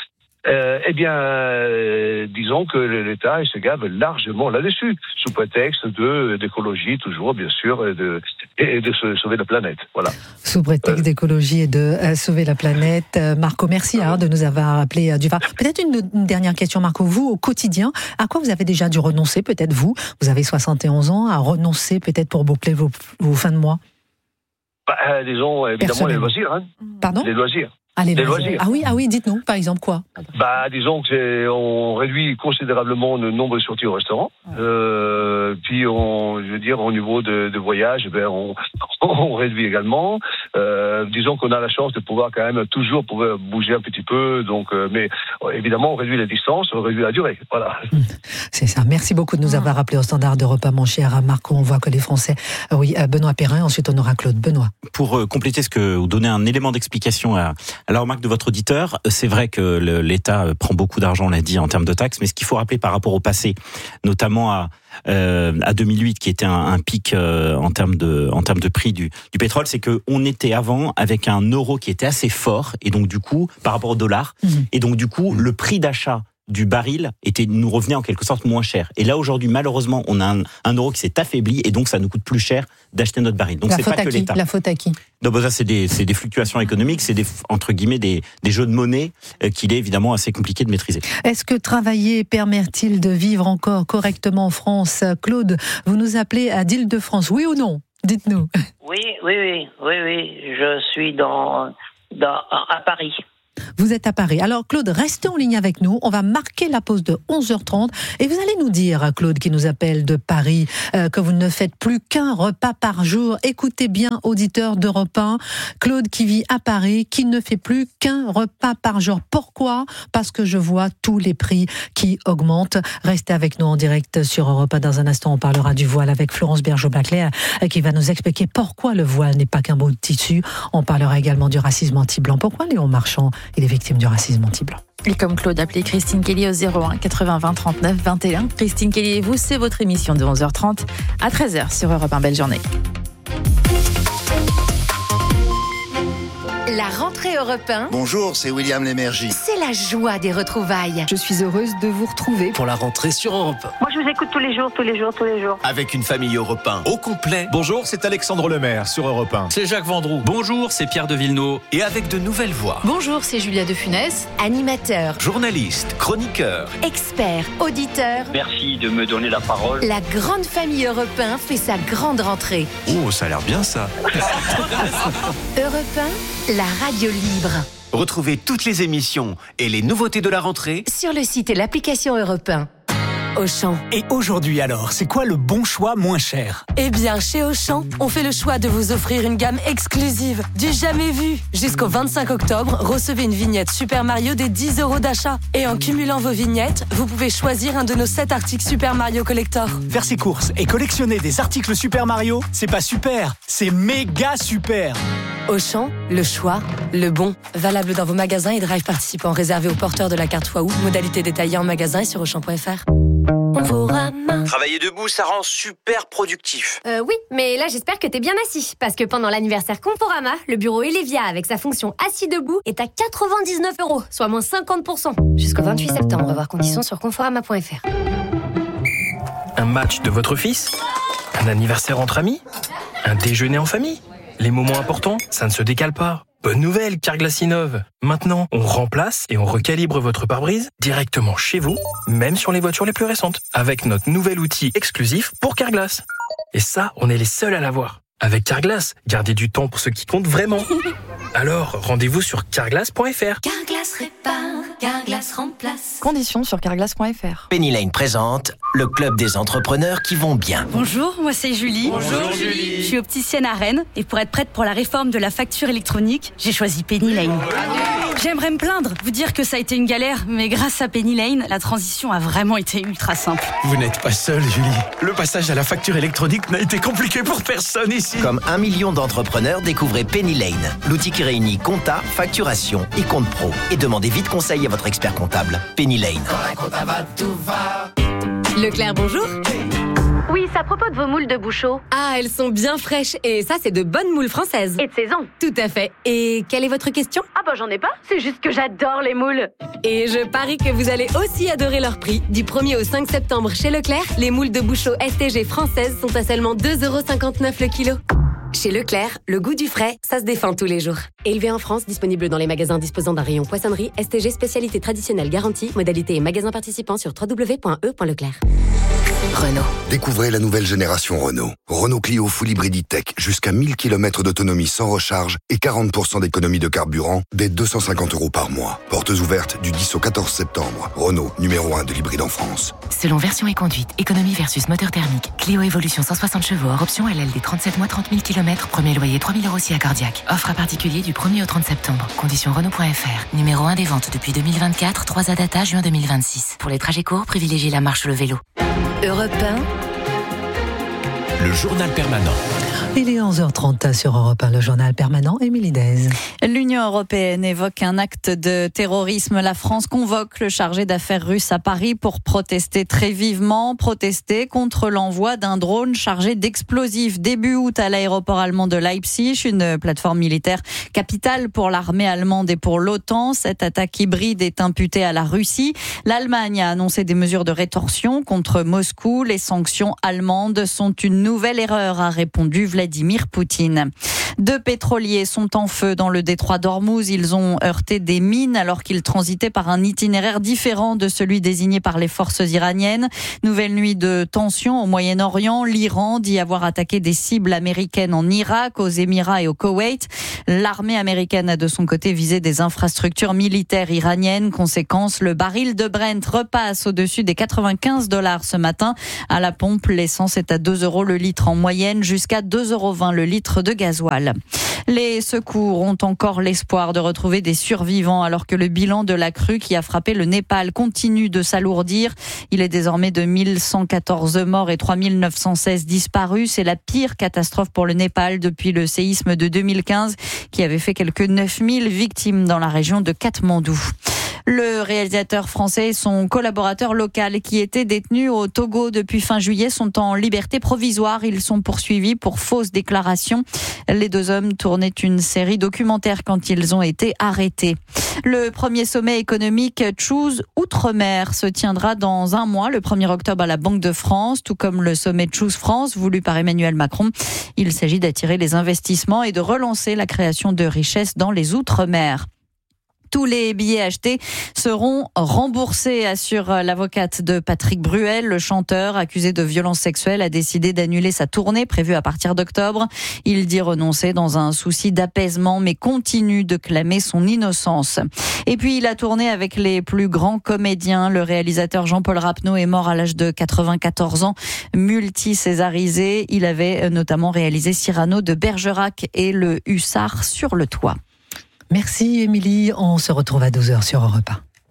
Disons que l'État se gave largement là-dessus, sous prétexte d'écologie toujours, bien sûr, et de sauver la planète. Voilà. Sous prétexte d'écologie et de sauver la planète. Marco, merci de nous avoir appelé du Var. Peut-être une dernière question, Marco. Vous, au quotidien, à quoi vous avez déjà dû renoncer, peut-être vous avez 71 ans, à renoncer peut-être pour boucler vos fins de mois? Disons, évidemment, les loisirs. Pardon? Les loisirs. Les loisirs. Ah oui, dites-nous, par exemple, quoi? Disons qu'on réduit considérablement le nombre de sorties au restaurant. Puis, au niveau de voyage, on réduit également. Disons qu'on a la chance de pouvoir quand même toujours pouvoir bouger un petit peu. Donc, mais évidemment, on réduit la distance, on réduit la durée. Voilà. C'est ça. Merci beaucoup de nous avoir rappelé au standard de repas, mon cher Marco. On voit que les Français... Benoît Perrin, ensuite on aura Claude. Benoît. Pour compléter ou donner un élément d'explication à la remarque de votre auditeur, c'est vrai que l'État prend beaucoup d'argent, on l'a dit, en termes de taxes, mais ce qu'il faut rappeler par rapport au passé, notamment à 2008, qui était un pic en termes de prix du pétrole, c'est qu'on était avant avec un euro qui était assez fort, et donc du coup, par rapport au dollar, et donc du coup, le prix d'achat du baril nous revenait en quelque sorte moins cher. Et là, aujourd'hui, malheureusement, on a un euro qui s'est affaibli, et donc ça nous coûte plus cher d'acheter notre baril. Donc c'est pas que l'État. La faute à qui? Non, ça c'est des fluctuations économiques, c'est entre guillemets des jeux de monnaie qu'il est évidemment assez compliqué de maîtriser. Est-ce que travailler permet-il de vivre encore correctement en France? Claude, vous nous appelez d'Île-de-France, oui ou non? Dites-nous. Oui. Je suis dans à Paris. Vous êtes à Paris. Alors Claude, restez en ligne avec nous. On va marquer la pause de 11h30 et vous allez nous dire, Claude qui nous appelle de Paris, que vous ne faites plus qu'un repas par jour. Écoutez bien, auditeurs d'Europe 1. Claude qui vit à Paris, qui ne fait plus qu'un repas par jour. Pourquoi ? Parce que je vois tous les prix qui augmentent. Restez avec nous en direct sur Europe 1. Dans un instant, on parlera du voile avec Florence Bergeau-Baclair qui va nous expliquer pourquoi le voile n'est pas qu'un beau tissu. On parlera également du racisme anti-blanc. Pourquoi Léon Marchand il est victime du racisme anti-blanc. Et comme Claude, appelez Christine Kelly au 01 80 20 39 21. Christine Kelly et vous, c'est votre émission de 11h30 à 13h sur Europe 1. Belle journée. La rentrée Europe 1. Bonjour, c'est William Lémergie. C'est la joie des retrouvailles. Je suis heureuse de vous retrouver pour la rentrée sur Europe 1. Moi, je vous écoute tous les jours. Avec une famille Europe 1 au complet. Bonjour, c'est Alexandre Lemaire sur Europe 1. C'est Jacques Vendroux. Bonjour, c'est Pierre de Villeneuve. Et avec de nouvelles voix. Bonjour, c'est Julia de Funès. Animateur, journaliste, chroniqueur, expert, auditeur. Merci de me donner la parole. La grande famille Europe 1 fait sa grande rentrée. Oh, ça a l'air bien ça. Europe 1, la radio libre. Retrouvez toutes les émissions et les nouveautés de la rentrée sur le site et l'application Europe 1. Auchan. Et aujourd'hui alors, c'est quoi le bon choix moins cher ? Eh bien, chez Auchan, on fait le choix de vous offrir une gamme exclusive, du jamais vu. Jusqu'au 25 octobre, recevez une vignette Super Mario des 10 € d'achat. Et en cumulant vos vignettes, vous pouvez choisir un de nos 7 articles Super Mario Collector. Faire ses courses et collectionner des articles Super Mario, c'est pas super, c'est méga super. Auchan, le choix, le bon. Valable dans vos magasins et drive participants réservés aux porteurs de la carte Waouh. Modalité détaillée en magasin et sur Auchan.fr. Travailler debout, ça rend super productif. Oui, mais là j'espère que t'es bien assis. Parce que pendant l'anniversaire Conforama, le bureau Elevia avec sa fonction assis debout est à 99 €, soit moins 50%. Jusqu'au 28 septembre, voir conditions sur conforama.fr. Un match de votre fils ? Un anniversaire entre amis ? Un déjeuner en famille ? Les moments importants, ça ne se décale pas. Bonne nouvelle, Carglass innove. Maintenant, on remplace et on recalibre votre pare-brise directement chez vous, même sur les voitures les plus récentes, avec notre nouvel outil exclusif pour Carglass. Et ça, on est les seuls à l'avoir. Avec Carglass, gardez du temps pour ce qui compte vraiment. Alors, rendez-vous sur carglass.fr. Carglass répare, Carglass remplace. Conditions sur carglass.fr. Penny Lane présente le club des entrepreneurs qui vont bien. Bonjour, moi c'est Julie. Bonjour Julie. Je suis opticienne à Rennes et pour être prête pour la réforme de la facture électronique, j'ai choisi Penny Lane. J'aimerais me plaindre, vous dire que ça a été une galère, mais grâce à Penny Lane, la transition a vraiment été ultra simple. Vous n'êtes pas seule, Julie. Le passage à la facture électronique n'a été compliqué pour personne ici. Comme 1 million d'entrepreneurs, découvrez Penny Lane, l'outil qui réunit compta, facturation et compte pro. Et demandez vite conseil à votre expert comptable. Penny Lane. Leclerc, bonjour. Oui, c'est à propos de vos moules de Bouchot. Ah, elles sont bien fraîches et ça, c'est de bonnes moules françaises. Et de saison. Tout à fait. Et quelle est votre question ? Ah bah j'en ai pas, c'est juste que j'adore les moules. Et je parie que vous allez aussi adorer leur prix. Du 1er au 5 septembre chez Leclerc, les moules de Bouchot STG françaises sont à seulement 2,59 € le kilo. Chez Leclerc, le goût du frais, ça se défend tous les jours. Élevé en France, disponible dans les magasins disposant d'un rayon poissonnerie, STG spécialité traditionnelle garantie, modalité et magasins participants sur www.e.leclerc. Renault. Découvrez la nouvelle génération Renault. Renault Clio Full Hybrid E-Tech, jusqu'à 1000 km d'autonomie sans recharge et 40% d'économie de carburant dès 250 € par mois. Portes ouvertes du 10 au 14 septembre. Renault, numéro 1 de l'hybride en France. Selon version et conduite, économie versus moteur thermique. Clio Evolution 160 chevaux hors option LLD 37 mois 30 000 km. Premier loyer 3 000 € si accordiaque. Offre à particulier du 1er au 30 septembre. Conditions Renault.fr. Numéro 1 des ventes depuis 2024, 3 data juin 2026. Pour les trajets courts, privilégiez la marche ou le vélo. Europe 1. Le journal permanent. Il est 11h30 sur Europe 1, le journal permanent, Émilie Dez. L'Union européenne évoque un acte de terrorisme. La France convoque le chargé d'affaires russe à Paris pour protester très vivement, contre l'envoi d'un drone chargé d'explosifs début août à l'aéroport allemand de Leipzig, une plateforme militaire capitale pour l'armée allemande et pour l'OTAN. Cette attaque hybride est imputée à la Russie. L'Allemagne a annoncé des mesures de rétorsion contre Moscou. Les sanctions allemandes sont une nouvelle erreur, a répondu Vladimir Poutine. 2 pétroliers sont en feu dans le détroit d'Ormuz. Ils ont heurté des mines alors qu'ils transitaient par un itinéraire différent de celui désigné par les forces iraniennes. Nouvelle nuit de tension au Moyen-Orient. L'Iran dit avoir attaqué des cibles américaines en Irak, aux Émirats et au Koweït. L'armée américaine a de son côté visé des infrastructures militaires iraniennes. Conséquence, le baril de Brent repasse au-dessus des $95 ce matin. À la pompe, l'essence est à 2 € le litre en moyenne, jusqu'à 2,20 € le litre de gasoil. Les secours ont encore l'espoir de retrouver des survivants alors que le bilan de la crue qui a frappé le Népal continue de s'alourdir. Il est désormais de 1114 morts et 3916 disparus. C'est la pire catastrophe pour le Népal depuis le séisme de 2015 qui avait fait quelques 9000 victimes dans la région de Katmandou. Le réalisateur français et son collaborateur local qui étaient détenus au Togo depuis fin juillet sont en liberté provisoire. Ils sont poursuivis pour fausses déclarations. Les 2 hommes tournaient une série documentaire quand ils ont été arrêtés. Le premier sommet économique Choose Outre-mer se tiendra dans un mois, le 1er octobre à la Banque de France, tout comme le sommet Choose France voulu par Emmanuel Macron. Il s'agit d'attirer les investissements et de relancer la création de richesses dans les Outre-mer. Tous les billets achetés seront remboursés, assure l'avocate de Patrick Bruel. Le chanteur, accusé de violences sexuelles, a décidé d'annuler sa tournée prévue à partir d'octobre. Il dit renoncer dans un souci d'apaisement, mais continue de clamer son innocence. Et puis, il a tourné avec les plus grands comédiens. Le réalisateur Jean-Paul Rapneau est mort à l'âge de 94 ans, multi-césarisé. Il avait notamment réalisé Cyrano de Bergerac et le Hussard sur le toit. Merci Émilie, on se retrouve à 12h sur Europe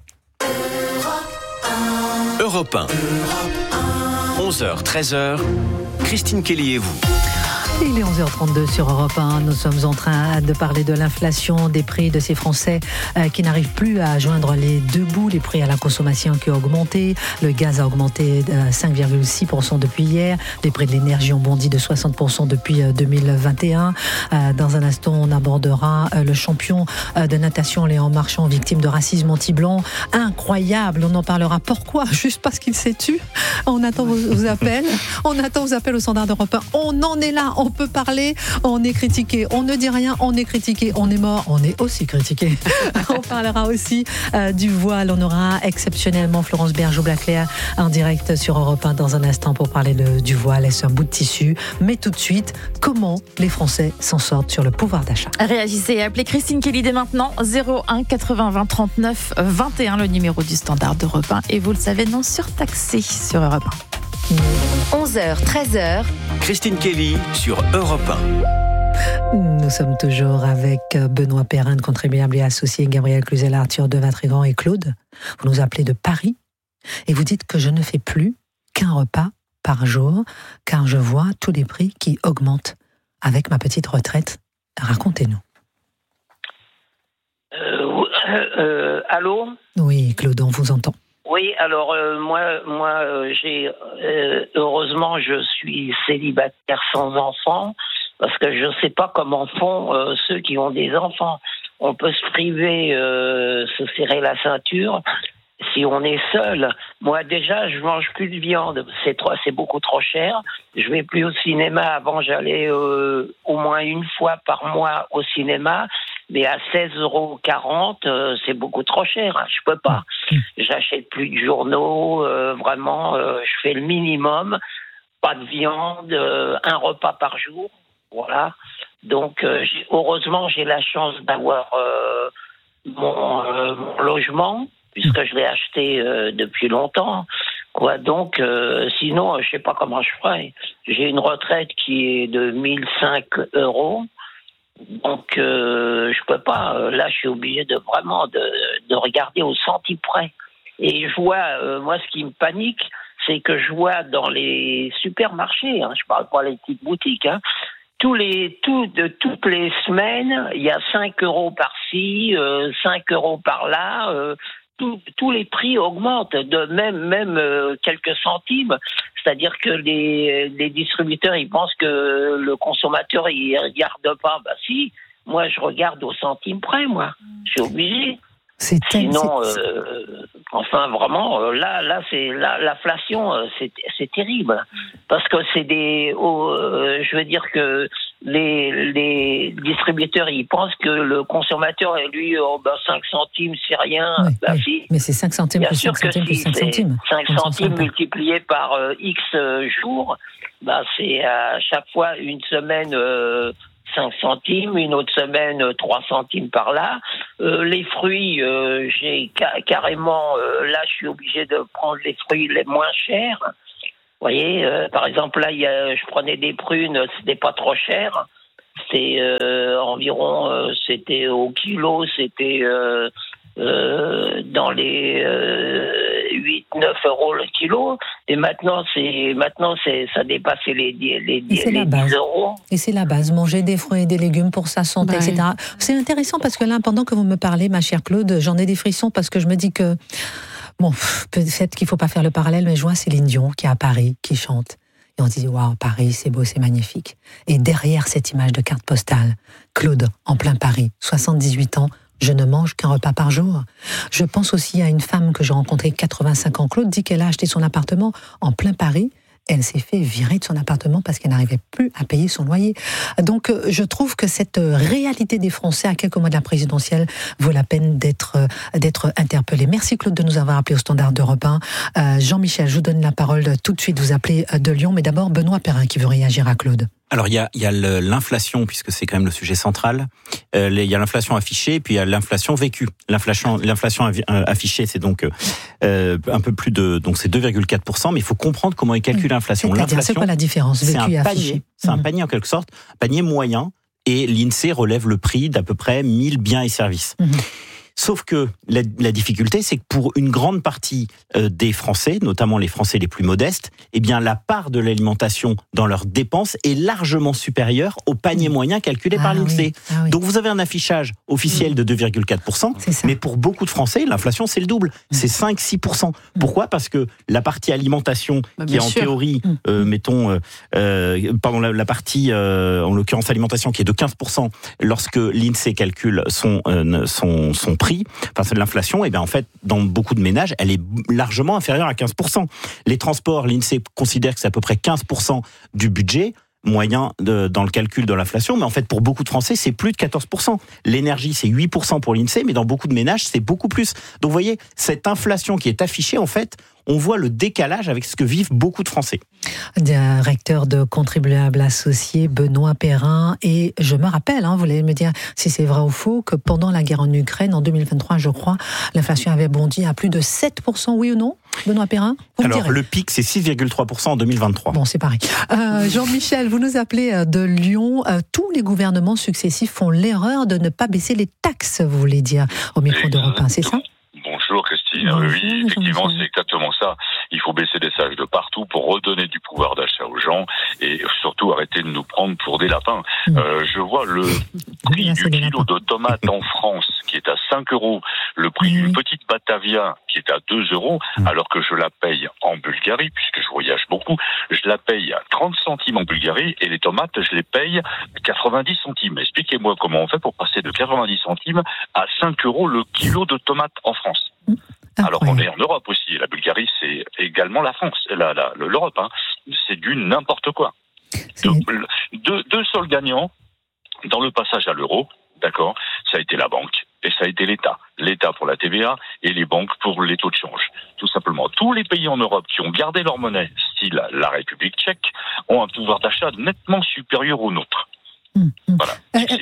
1. Europe 1. 11h, 13h, Christine Kelly et vous. Il est 11h32 sur Europe 1. Nous sommes en train de parler de l'inflation, des prix de ces Français qui n'arrivent plus à joindre les deux bouts. Les prix à la consommation qui ont augmenté. Le gaz a augmenté de 5,6% depuis hier. Les prix de l'énergie ont bondi de 60% depuis 2021. Dans un instant, on abordera le champion de natation Léon Marchand, victime de racisme anti-blanc. Incroyable, on en parlera. Pourquoi ? Juste parce qu'il s'est tu. On attend vos appels. On attend vos appels au standard d'Europe 1. On en est là. On peut parler, on est critiqué, on ne dit rien, on est critiqué, on est mort, on est aussi critiqué. On parlera aussi du voile. On aura exceptionnellement Florence Bergeau-Blaclair en direct sur Europe 1 dans un instant pour parler du voile. Est-ce un bout de tissu ? Mais tout de suite, comment les Français s'en sortent sur le pouvoir d'achat ? Réagissez et appelez Christine Kelly dès maintenant, 01 80 20 39 21, le numéro du standard d'Europe 1. Et vous le savez, non surtaxé sur Europe 1. 11h, 13h. Christine Kelly sur Europe 1. Nous sommes toujours avec Benoît Perrin, contribuable et associé, Gabriel Cluzel, Arthur de Vatrigan et Claude. Vous nous appelez de Paris et vous dites que je ne fais plus qu'un repas par jour car je vois tous les prix qui augmentent avec ma petite retraite. Racontez-nous. Allô ? Oui, Claude, on vous entend. Oui, alors j'ai heureusement je suis célibataire sans enfant parce que je ne sais pas comment font ceux qui ont des enfants. On peut se priver, se serrer la ceinture si on est seul. Moi déjà je mange plus de viande, c'est beaucoup trop cher. Je vais plus au cinéma. Avant j'allais au moins une fois par mois au cinéma. Mais à 16,40 €, c'est beaucoup trop cher. Hein. Je peux pas. J'achète plus de journaux. Vraiment, je fais le minimum. Pas de viande, un repas par jour. Voilà. Donc, heureusement, j'ai la chance d'avoir mon logement, puisque je l'ai acheté depuis longtemps. Quoi. Donc, sinon, je sais pas comment je ferais. J'ai une retraite qui est de 1 500 €. Donc, je peux pas. Là, je suis obligé de regarder au centime près. Et je vois, moi, ce qui me panique, c'est que je vois dans les supermarchés, je parle pas des petites boutiques, toutes les semaines, il y a 5 € par-ci, 5 € par-là. Tous les prix augmentent, de même quelques centimes. C'est-à-dire que les distributeurs, ils pensent que le consommateur, il regarde pas. Bah si, moi je regarde au centime près, moi. Je suis obligé. Sinon, enfin vraiment, là c'est l'inflation, c'est terrible parce que c'est je veux dire que les distributeurs, ils pensent que le consommateur, lui, 5 centimes, c'est rien. Oui, bah, oui. si. Mais c'est 5 centimes Bien plus sûr 5 centimes plus 5 centimes. 5 centimes multiplié par X jours, bah, c'est à chaque fois une semaine, 5 centimes, une autre semaine 3 centimes par là. Les fruits, j'ai carrément, là je suis obligé de prendre les fruits les moins chers. Vous voyez, par exemple là je prenais des prunes, c'était pas trop cher. C'était environ, c'était au kilo, c'était dans les 8-9 euros le kilo, et maintenant ça dépassait les 10 euros. Et c'est la base, manger des fruits et des légumes pour sa santé, etc. C'est intéressant parce que là, pendant que vous me parlez, ma chère Claude, j'en ai des frissons parce que je me dis que, bon, peut-être qu'il ne faut pas faire le parallèle, mais je vois Céline Dion qui est à Paris, qui chante. Et on se dit, waouh, Paris, c'est beau, c'est magnifique. Et derrière cette image de carte postale, Claude, en plein Paris, 78 ans, je ne mange qu'un repas par jour. Je pense aussi à une femme que j'ai rencontrée, 85 ans. Claude dit qu'elle a acheté son appartement en plein Paris. Elle s'est fait virer de son appartement parce qu'elle n'arrivait plus à payer son loyer. Donc, je trouve que cette réalité des Français à quelques mois de la présidentielle vaut la peine d'être interpellée. Merci Claude de nous avoir appelé au standard d'Europe 1. Jean-Michel, je vous donne la parole tout de suite. Vous appelez de Lyon, mais d'abord Benoît Perrin qui veut réagir à Claude. Alors il y a l'inflation, puisque c'est quand même le sujet central. Il y a l'inflation affichée, et puis il y a l'inflation vécue. L'inflation affichée, c'est donc un peu plus de, donc c'est 2,4%. Mais il faut comprendre comment est calculée l'inflation. L'inflation, c'est quoi la différence vécue et affichée ? C'est un panier en quelque sorte, un panier moyen, et l'INSEE relève le prix d'à peu près 1000 biens et services. Sauf que la difficulté, c'est que pour une grande partie des Français, notamment les Français les plus modestes, eh bien la part de l'alimentation dans leurs dépenses est largement supérieure au panier moyen calculé par l'INSEE. Donc vous avez un affichage officiel de 2,4%, mais pour beaucoup de Français, l'inflation c'est le double, c'est 5-6%. Pourquoi ? Parce que la partie alimentation, qui est en théorie, la partie, en l'occurrence alimentation, qui est de 15%, lorsque l'INSEE calcule son prix, enfin de l'inflation, et bien en fait, dans beaucoup de ménages, elle est largement inférieure à 15%. Les transports, l'INSEE considère que c'est à peu près 15% du budget moyen dans le calcul de l'inflation, mais en fait pour beaucoup de Français c'est plus de 14%. L'énergie c'est 8% pour l'INSEE, mais dans beaucoup de ménages c'est beaucoup plus. Donc vous voyez, cette inflation qui est affichée, en fait, on voit le décalage avec ce que vivent beaucoup de Français. Directeur de Contribuables Associés, Benoît Perrin, et je me rappelle, vous allez me dire si c'est vrai ou faux, que pendant la guerre en Ukraine, en 2023 je crois, l'inflation avait bondi à plus de 7%, oui ou non, Benoît Perrin ? Alors le pic c'est 6,3% en 2023. Bon, c'est pareil. Jean-Michel, vous nous appelez de Lyon. Tous les gouvernements successifs font l'erreur de ne pas baisser les taxes, vous voulez dire, au micro d'Europe 1, c'est ça ? Bonjour Christine, oui, effectivement c'est exactement ça. Il faut baisser les salaires de partout pour redonner du pouvoir d'achat aux gens et surtout arrêter de nous prendre pour des lapins. Je vois le prix du kilo de tomates en France qui est à 5 euros, le prix d'une petite Batavia qui est à 2 euros, alors que je la paye en Bulgarie, puisque je voyage beaucoup, je la paye à 30 centimes en Bulgarie et les tomates je les paye 90 centimes. Expliquez-moi comment on fait pour passer de 90 centimes à 5 euros le kilo de tomates en France. Alors qu'on est en Europe aussi. La Bulgarie, c'est également la France, l'Europe. C'est du n'importe quoi. Deux seuls gagnants dans le passage à l'euro, d'accord, ça a été la banque et ça a été l'État. L'État pour la TVA et les banques pour les taux de change. Tout simplement. Tous les pays en Europe qui ont gardé leur monnaie, style la République tchèque, ont un pouvoir d'achat nettement supérieur au nôtre. Voilà.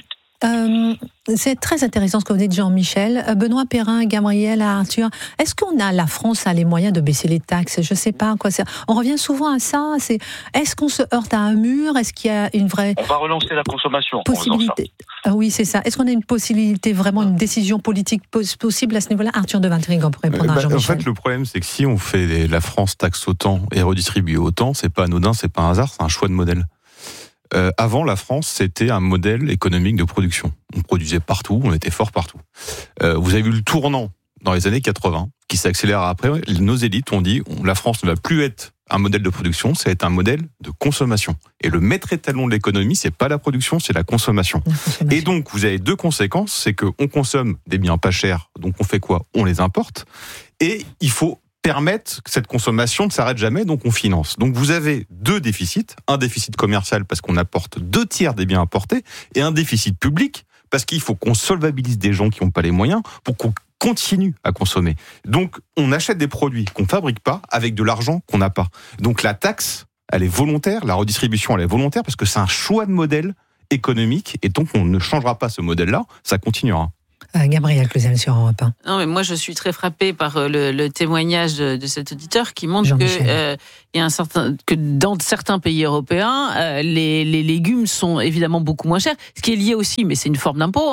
C'est très intéressant ce que vous dites, Jean-Michel. Benoît Perrin, Gabriel, Arthur, est-ce la France a les moyens de baisser les taxes ? Je ne sais pas quoi. On revient souvent à ça. Est-ce qu'on se heurte à un mur ? Est-ce qu'il y a une vraie... On va relancer la consommation possibilité. Oui, c'est ça. Est-ce qu'on a une possibilité, vraiment une décision politique possible à ce niveau-là ? Arthur de Vatrigan pour répondre à Jean-Michel. En fait, le problème, c'est que si on fait la France taxe autant et redistribue autant, c'est pas anodin, c'est pas un hasard, c'est un choix de modèle. Avant, la France, c'était un modèle économique de production. On produisait partout, on était fort partout. Vous avez vu le tournant dans les années 80, qui s'accélère après. Nos élites ont dit, la France ne va plus être un modèle de production, ça va être un modèle de consommation. Et le maître étalon de l'économie, c'est pas la production, c'est la consommation. Et donc, vous avez deux conséquences, c'est qu'on consomme des biens pas chers, donc on fait quoi ? On les importe. Et il faut permettre que cette consommation ne s'arrête jamais, donc on finance. Donc vous avez deux déficits, un déficit commercial parce qu'on apporte 2/3 des biens importés, et un déficit public parce qu'il faut qu'on solvabilise des gens qui n'ont pas les moyens pour qu'on continue à consommer. Donc on achète des produits qu'on ne fabrique pas avec de l'argent qu'on n'a pas. Donc la taxe, elle est volontaire, la redistribution, elle est volontaire parce que c'est un choix de modèle économique, et tant qu'on ne changera pas ce modèle-là, ça continuera. Gabrielle Cluzel sur Europe 1. Non, mais moi, je suis très frappée par le témoignage de cet auditeur qui montre que dans certains pays européens, les légumes sont évidemment beaucoup moins chers, ce qui est lié aussi, mais c'est une forme d'impôt,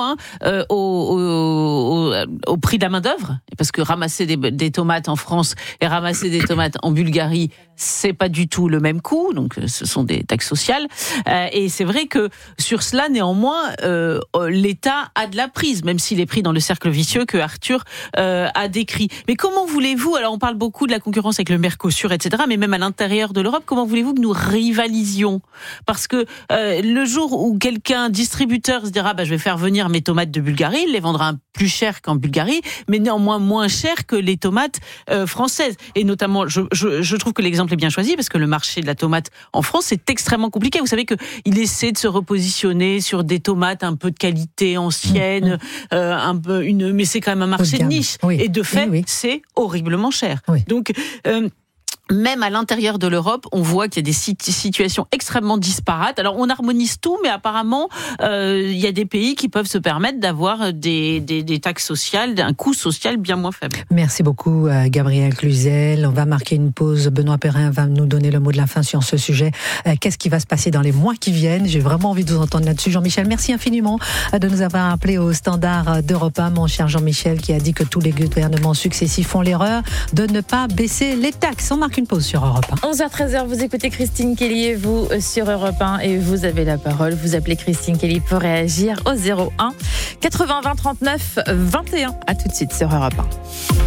au prix de la main-d'œuvre. Parce que ramasser des tomates en France et ramasser des tomates en Bulgarie, c'est pas du tout le même coût, donc ce sont des taxes sociales. Et c'est vrai que sur cela, néanmoins, l'État a de la prise, même s'il est pris dans le cercle vicieux que Arthur a décrit. Mais comment voulez-vous, alors on parle beaucoup de la concurrence avec le Mercosur, etc., mais même à l'intérieur de l'Europe, comment voulez-vous que nous rivalisions ? Parce que le jour où un distributeur se dira je vais faire venir mes tomates de Bulgarie, il les vendra plus cher qu'en Bulgarie, mais néanmoins moins cher que les tomates françaises. Et notamment, je trouve que l'exemple est bien choisi, parce que le marché de la tomate en France, c'est extrêmement compliqué. Vous savez qu'il essaie de se repositionner sur des tomates un peu de qualité ancienne, mais c'est quand même un marché de niche. Oui. Et de fait, c'est horriblement cher. Oui. Donc, même à l'intérieur de l'Europe, on voit qu'il y a des situations extrêmement disparates. Alors, on harmonise tout, mais apparemment, il y a des pays qui peuvent se permettre d'avoir des taxes sociales, un coût social bien moins faible. Merci beaucoup, Gabrielle Cluzel. On va marquer une pause. Benoît Perrin va nous donner le mot de la fin sur ce sujet. Qu'est-ce qui va se passer dans les mois qui viennent ? J'ai vraiment envie de vous entendre là-dessus. Jean-Michel, merci infiniment de nous avoir appelé au standard d'Europe 1. Mon cher Jean-Michel, qui a dit que tous les gouvernements successifs font l'erreur de ne pas baisser les taxes. On marque une pause sur Europe 1. 11h-13h, vous écoutez Christine Kelly et vous sur Europe 1 et vous avez la parole. Vous appelez Christine Kelly pour réagir au 01 80 20 39 21. À tout de suite sur Europe 1.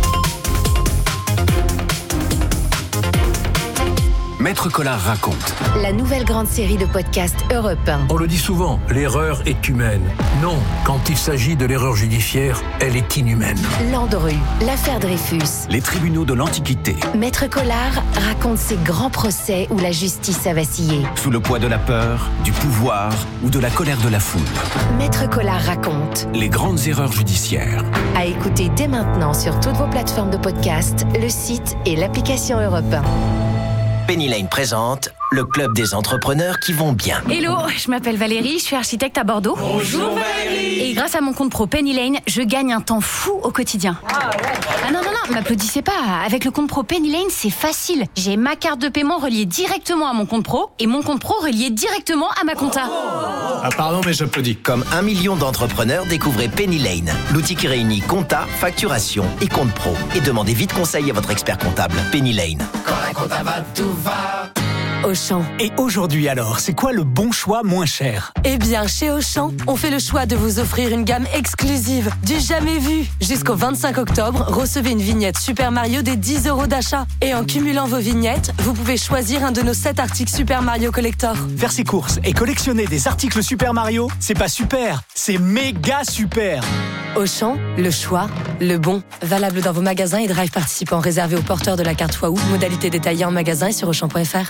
Maître Collard raconte. La nouvelle grande série de podcasts Europe 1. On le dit souvent, l'erreur est humaine. Non, quand il s'agit de l'erreur judiciaire, elle est inhumaine. Landru, l'affaire Dreyfus. Les tribunaux de l'Antiquité. Maître Collard raconte ces grands procès où la justice a vacillé. Sous le poids de la peur, du pouvoir ou de la colère de la foule. Maître Collard raconte. Les grandes erreurs judiciaires. À écouter dès maintenant sur toutes vos plateformes de podcast, le site et l'application Europe 1. Penny Lane présente le club des entrepreneurs qui vont bien. Hello, je m'appelle Valérie, je suis architecte à Bordeaux. Bonjour Valérie. Et grâce à mon compte pro Penny Lane, je gagne un temps fou au quotidien. Ah non, m'applaudissez pas. Avec le compte pro Penny Lane, c'est facile. J'ai ma carte de paiement reliée directement à mon compte pro et mon compte pro relié directement à ma compta. Ah pardon, mais j'applaudis. Comme 1 million d'entrepreneurs, découvrez Penny Lane, l'outil qui réunit compta, facturation et compte pro. Et demandez vite conseil à votre expert comptable. Penny Lane. Quand la compta va, tout va. Auchan. Et aujourd'hui alors, c'est quoi le bon choix moins cher ? Eh bien, chez Auchan, on fait le choix de vous offrir une gamme exclusive, du jamais vu. Jusqu'au 25 octobre, recevez une vignette Super Mario des 10 € d'achat. Et en cumulant vos vignettes, vous pouvez choisir un de nos 7 articles Super Mario Collector. Faire ses courses et collectionner des articles Super Mario, c'est pas super, c'est méga super. Auchan, le choix, le bon. Valable dans vos magasins et drive participants réservés aux porteurs de la carte Waouh. Modalité détaillée en magasin et sur Auchan.fr.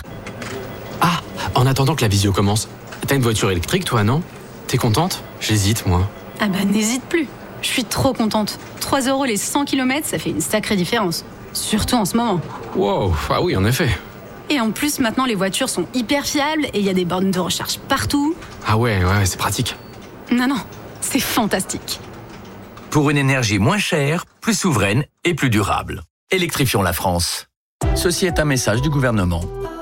Ah, en attendant que la visio commence, t'as une voiture électrique toi, non ? T'es contente ? J'hésite, moi. Ah bah n'hésite plus. Je suis trop contente. 3 € les 100 km, ça fait une sacrée différence. Surtout en ce moment. Wow, ah oui, en effet. Et en plus, maintenant, les voitures sont hyper fiables et il y a des bornes de recharge partout. Ah ouais, c'est pratique. Non, c'est fantastique. Pour une énergie moins chère, plus souveraine et plus durable. Électrifions la France. Ceci est un message du gouvernement.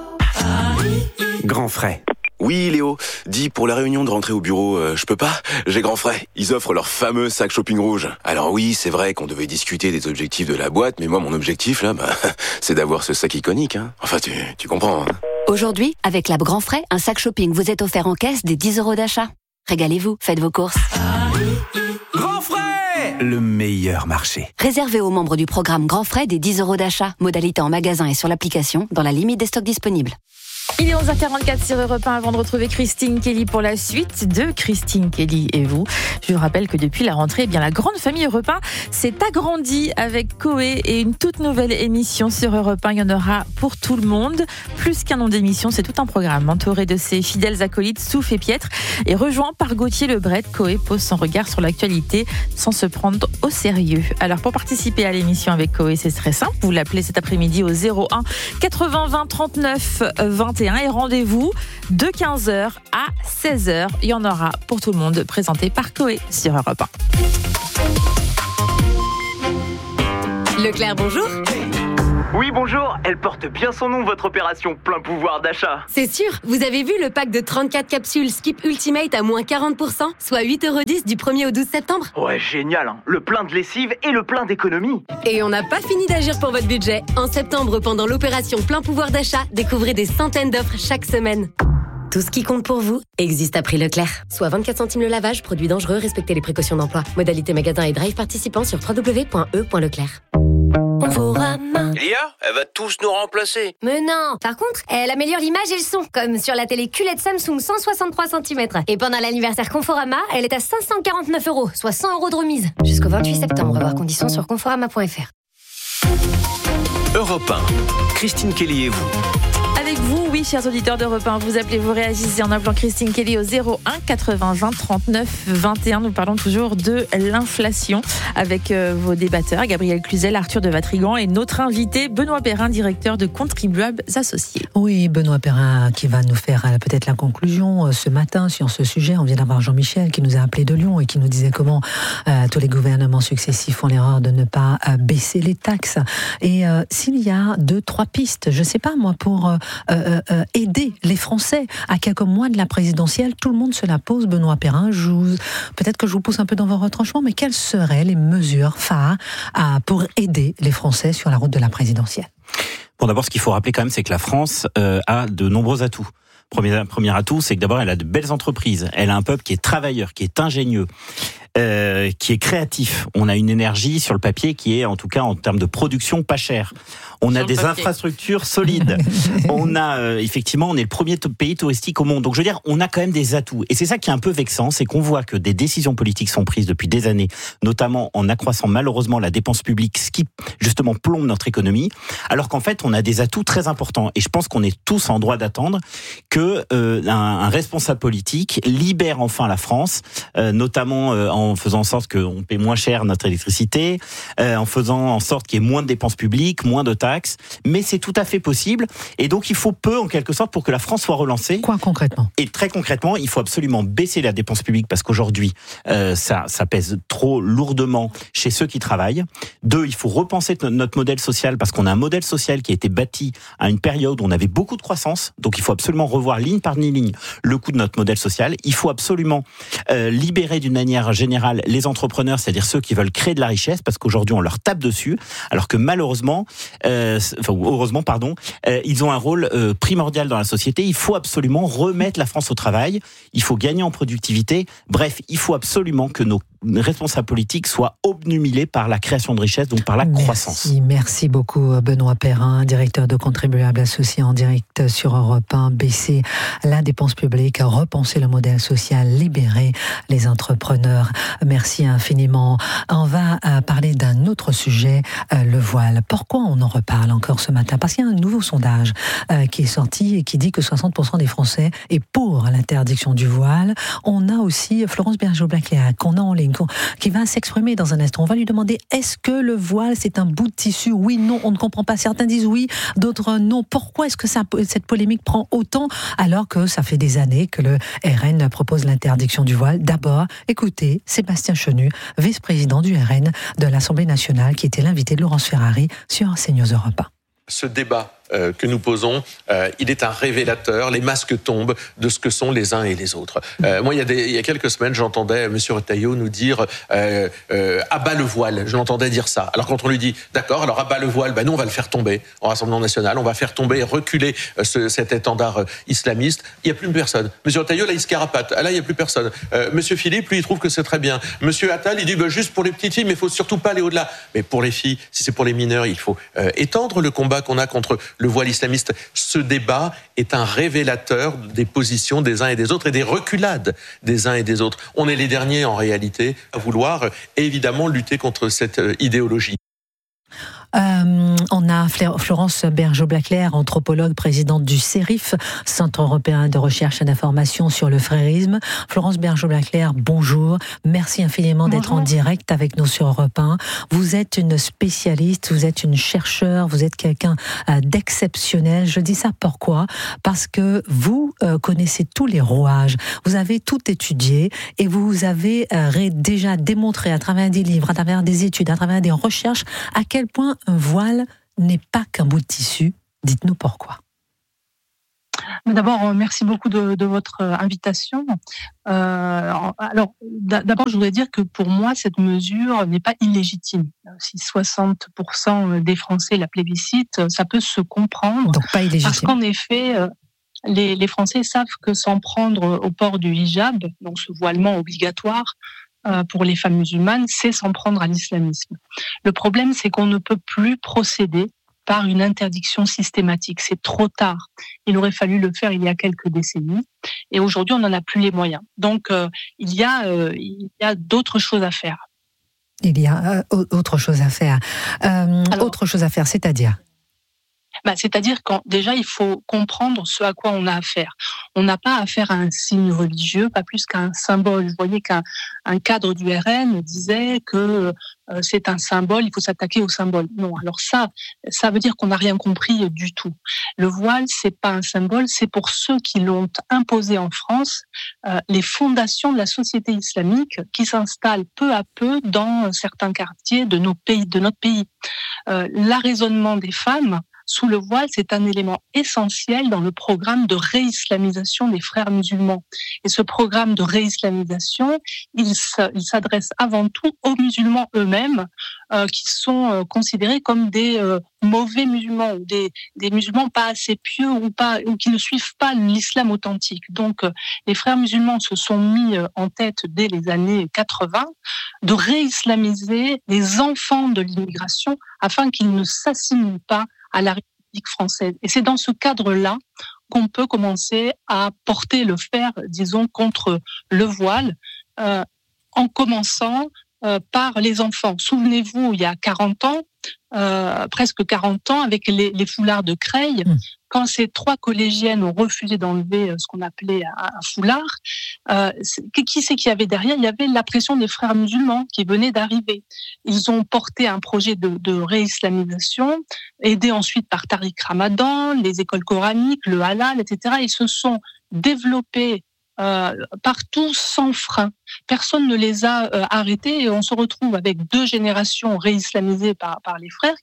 Grand frais. Oui, Léo, dis pour la réunion de rentrée au bureau, je peux pas ? J'ai grand frais. Ils offrent leur fameux sac shopping rouge. Alors oui, c'est vrai qu'on devait discuter des objectifs de la boîte, mais moi, mon objectif, là, c'est d'avoir ce sac iconique. Hein. Enfin, tu comprends. Hein. Aujourd'hui, avec la Grand Frais, un sac shopping vous est offert en caisse des 10 € d'achat. Régalez-vous, faites vos courses. Grand frais ! Le meilleur marché. Réservé aux membres du programme Grand Frais des 10 € d'achat. Modalité en magasin et sur l'application, dans la limite des stocks disponibles. Il est 11h44 sur Europe 1 avant de retrouver Christine Kelly pour la suite de Christine Kelly et vous. Je vous rappelle que depuis la rentrée, la grande famille Europe 1 s'est agrandie avec Coé et une toute nouvelle émission sur Europe 1. Il y en aura pour tout le monde. Plus qu'un nom d'émission, c'est tout un programme entouré de ses fidèles acolytes Souf et Pietre et rejoint par Gauthier Lebret. Coé pose son regard sur l'actualité sans se prendre au sérieux. Alors pour participer à l'émission avec Coé, c'est très simple. Vous l'appelez cet après-midi au 01 80 20 39 21. 21 et rendez-vous de 15h à 16h. Il y en aura pour tout le monde, présenté par Chloé sur Europe 1. Leclerc, bonjour. Oui, bonjour. Elle porte bien son nom, votre opération plein pouvoir d'achat. C'est sûr. Vous avez vu le pack de 34 capsules Skip Ultimate à moins 40%, soit 8,10€ du 1er au 12 septembre. Ouais, génial, hein. Le plein de lessive et le plein d'économie. Et on n'a pas fini d'agir pour votre budget. En septembre, pendant l'opération plein pouvoir d'achat, découvrez des centaines d'offres chaque semaine. Tout ce qui compte pour vous existe à prix Leclerc. Soit 24 centimes le lavage, produit dangereux, respectez les précautions d'emploi. Modalité magasin et drive participants sur www.e.leclerc. Lia, elle va tous nous remplacer. Mais non. Par contre, elle améliore l'image et le son, comme sur la télé QLED Samsung 163 cm. Et pendant l'anniversaire Conforama, elle est à 549€, soit 100€ de remise. Jusqu'au 28 septembre, voir conditions sur conforama.fr. Europe 1, Christine Kelly et vous. Avec vous, oui, chers auditeurs d'Europe 1, vous appelez, vous réagissez en appelant Christine Kelly au 01 80 20 39 21. Nous parlons toujours de l'inflation avec vos débatteurs, Gabriel Cluzel, Arthur de Vatrigan et notre invité Benoît Perrin, directeur de Contribuables Associés. Oui, Benoît Perrin qui va nous faire peut-être la conclusion ce matin sur ce sujet. On vient d'avoir Jean-Michel qui nous a appelé de Lyon et qui nous disait comment tous les gouvernements successifs font l'erreur de ne pas baisser les taxes. Et s'il y a 2-3 pistes, je ne sais pas moi, pour aider les Français à quelques mois de la présidentielle, tout le monde se la pose. Benoît Perrin, peut-être que je vous pousse un peu dans vos retranchements, mais quelles seraient les mesures phares pour aider les Français sur la route de la présidentielle? Bon, d'abord, ce qu'il faut rappeler quand même, c'est que la France a de nombreux atouts. Premier atout, c'est que d'abord, elle a de belles entreprises. Elle a un peuple qui est travailleur, qui est ingénieux, qui est créatif. On a une énergie sur le papier qui est, en tout cas, en termes de production, pas chère. On a des infrastructures solides. On a, effectivement, on est le premier pays touristique au monde. Donc, je veux dire, on a quand même des atouts. Et c'est ça qui est un peu vexant, c'est qu'on voit que des décisions politiques sont prises depuis des années, notamment en accroissant malheureusement la dépense publique, ce qui, justement, plombe notre économie, alors qu'en fait, on a des atouts très importants. Et je pense qu'on est tous en droit d'attendre que un responsable politique libère enfin la France, notamment en faisant en sorte qu'on paie moins cher notre électricité, en faisant en sorte qu'il y ait moins de dépenses publiques, moins de taxes, mais c'est tout à fait possible. Et donc, il faut peu, en quelque sorte, pour que la France soit relancée. Quoi concrètement? Et très concrètement, il faut absolument baisser la dépense publique parce qu'aujourd'hui, ça pèse trop lourdement chez ceux qui travaillent. 2, il faut repenser notre modèle social parce qu'on a un modèle social qui a été bâti à une période où on avait beaucoup de croissance. Donc, il faut absolument revoir ligne par ligne le coût de notre modèle social. Il faut absolument libérer d'une manière générale les entrepreneurs, c'est-à-dire ceux qui veulent créer de la richesse, parce qu'aujourd'hui on leur tape dessus, alors que malheureusement, heureusement, ils ont un rôle primordial dans la société. Il faut absolument remettre la France au travail. Il faut gagner en productivité. Bref, il faut absolument que nos responsables politiques soient obnubilés par la création de richesse, donc par la croissance. Merci beaucoup Benoît Perrin, directeur de Contribuables Associés en direct sur Europe 1. Baisser la dépense publique, repenser le modèle social, libérer les entrepreneurs. Merci infiniment. On va parler d'un autre sujet, le voile. Pourquoi on en reparle encore ce matin? Parce qu'il y a un nouveau sondage qui est sorti et qui dit que 60% des Français est pour l'interdiction du voile. On a aussi Florence Bergeau-Blacléac qu'on a en ligne, qui va s'exprimer dans un instant. On va lui demander, est-ce que le voile, c'est un bout de tissu? Oui, non, on ne comprend pas. Certains disent oui, d'autres non. Pourquoi est-ce que cette polémique prend autant alors que ça fait des années que le RN propose l'interdiction du voile? D'abord, écoutez Sébastien Chenu, vice-président du RN de l'Assemblée nationale, qui était l'invité de Laurence Ferrari sur CNews Europe 1. Ce débat que nous posons, il est un révélateur, les masques tombent de ce que sont les uns et les autres. Moi, il y a quelques semaines, j'entendais M. Retailleau nous dire abat le voile. Je l'entendais dire ça. Alors quand on lui dit d'accord, alors abat le voile, nous on va le faire tomber au Rassemblement national, on va faire tomber, reculer cet étendard islamiste. Il n'y a plus personne. M. Retailleau, là, il se carapate. Là, il n'y a plus personne. M. Philippe, lui, il trouve que c'est très bien. M. Attal, il dit juste pour les petites filles, mais il ne faut surtout pas aller au-delà. Mais pour les filles, si c'est pour les mineurs, il faut étendre le combat qu'on a contre le voile islamiste. Ce débat est un révélateur des positions des uns et des autres et des reculades des uns et des autres. On est les derniers, en réalité, à vouloir évidemment lutter contre cette idéologie. On a Florence Bergeaud-Blaclair, anthropologue, présidente du CERIF, Centre européen de recherche et d'information sur le frérisme. Florence Bergeaud-Blaclair, bonjour. Merci infiniment d'être en direct avec nous sur Europe 1. Vous êtes une spécialiste, vous êtes une chercheure, vous êtes quelqu'un d'exceptionnel. Je dis ça pourquoi ? Parce que vous connaissez tous les rouages. Vous avez tout étudié et vous avez déjà démontré à travers des livres, à travers des études, à travers des recherches, à quel point un voile n'est pas qu'un bout de tissu. Dites-nous pourquoi. D'abord, merci beaucoup de votre invitation. Alors, d'abord, je voudrais dire que pour moi, cette mesure n'est pas illégitime. Si 60% des Français la plébiscitent, ça peut se comprendre. Donc pas illégitime. Parce qu'en effet, les Français savent que s'en prendre au port du hijab, donc ce voilement obligatoire, pour les femmes musulmanes, c'est s'en prendre à l'islamisme. Le problème, c'est qu'on ne peut plus procéder par une interdiction systématique. C'est trop tard. Il aurait fallu le faire il y a quelques décennies. Et aujourd'hui, on n'en a plus les moyens. Donc, il y a d'autres choses à faire. Il y a autre chose à faire. Autre chose à faire, c'est-à-dire ? C'est-à-dire que déjà, il faut comprendre ce à quoi on a affaire. On n'a pas affaire à un signe religieux, pas plus qu'à un symbole. Vous voyez qu'un cadre du RN disait que c'est un symbole, il faut s'attaquer au symbole. Non, alors ça veut dire qu'on n'a rien compris du tout. Le voile, c'est pas un symbole, c'est pour ceux qui l'ont imposé en France, les fondations de la société islamique qui s'installent peu à peu dans certains quartiers de notre pays. L'arraisonnement des femmes sous le voile, c'est un élément essentiel dans le programme de réislamisation des frères musulmans. Et ce programme de réislamisation, il s'adresse avant tout aux musulmans eux-mêmes, qui sont considérés comme des mauvais musulmans ou des musulmans pas assez pieux ou qui ne suivent pas l'islam authentique. Donc, les frères musulmans se sont mis en tête dès les années 80 de réislamiser les enfants de l'immigration afin qu'ils ne s'assimilent pas à la République française. Et c'est dans ce cadre-là qu'on peut commencer à porter le fer, disons, contre le voile, en commençant par les enfants. Souvenez-vous, il y a 40 ans, presque 40 ans, avec les foulards de Creil, quand ces 3 collégiennes ont refusé d'enlever ce qu'on appelait un foulard, qui c'est qu'il y avait derrière ? Il y avait la pression des frères musulmans qui venaient d'arriver. Ils ont porté un projet de réislamisation, aidés ensuite par Tariq Ramadan, les écoles coraniques, le halal, etc. Ils se sont développés partout sans frein. Personne ne les a arrêtés et on se retrouve avec 2 générations réislamisées par les frères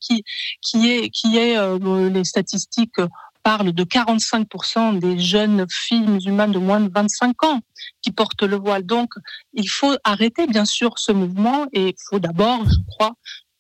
les statistiques parlent de 45% des jeunes filles musulmanes de moins de 25 ans qui portent le voile. Donc, il faut arrêter bien sûr ce mouvement et il faut d'abord, je crois,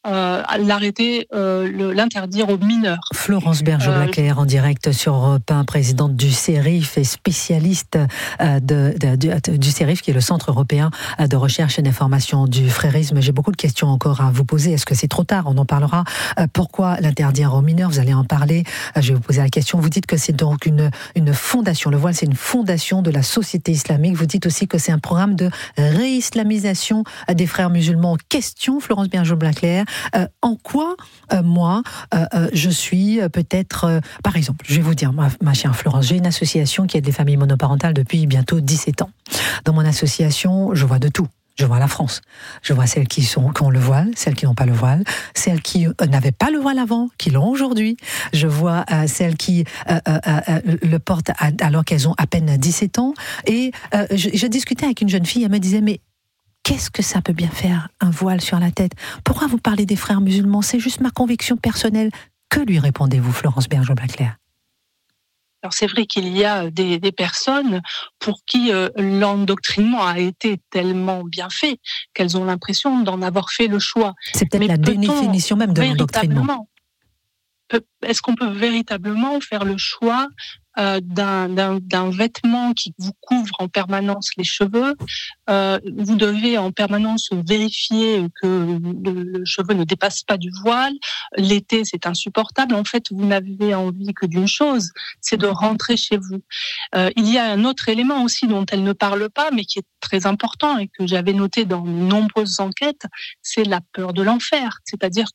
l'interdire aux mineurs. Florence Bergeaud-Blaclair en direct sur Europe 1, présidente du CERIF et spécialiste du CERIF qui est le Centre européen de recherche et d'information du frérisme. J'ai beaucoup de questions encore à vous poser. Est-ce que c'est trop tard ? On en parlera. Pourquoi l'interdire aux mineurs ? Vous allez en parler. Je vais vous poser la question. Vous dites que c'est donc une fondation. Le voile, c'est une fondation de la société islamique. Vous dites aussi que c'est un programme de réislamisation des frères musulmans. Question, Florence Bergeaud-Blaclair. En quoi, moi, je suis peut-être... par exemple, je vais vous dire, ma chère Florence, j'ai une association qui aide les familles monoparentales depuis bientôt 17 ans. Dans mon association, je vois de tout. Je vois la France. Je vois celles qui ont le voile, celles qui n'ont pas le voile, celles qui n'avaient pas le voile avant, qui l'ont aujourd'hui. Je vois celles qui le portent alors qu'elles ont à peine 17 ans. Et je discutais avec une jeune fille, elle me disait, mais qu'est-ce que ça peut bien faire, un voile sur la tête ? Pourquoi vous parlez des frères musulmans ? C'est juste ma conviction personnelle. Que lui répondez-vous, Florence Bergeaud-Blaclair ? Alors c'est vrai qu'il y a des personnes pour qui l'endoctrinement a été tellement bien fait qu'elles ont l'impression d'en avoir fait le choix. C'est peut-être la définition même de l'endoctrinement. Est-ce qu'on peut véritablement faire le choix d'un vêtement qui vous couvre en permanence les cheveux? Vous devez en permanence vérifier que le cheveu ne dépasse pas du voile. L'été, c'est insupportable. En fait, vous n'avez envie que d'une chose, c'est de rentrer chez vous. Il y a un autre élément aussi dont elle ne parle pas, mais qui est très important et que j'avais noté dans de nombreuses enquêtes, c'est la peur de l'enfer. C'est-à-dire que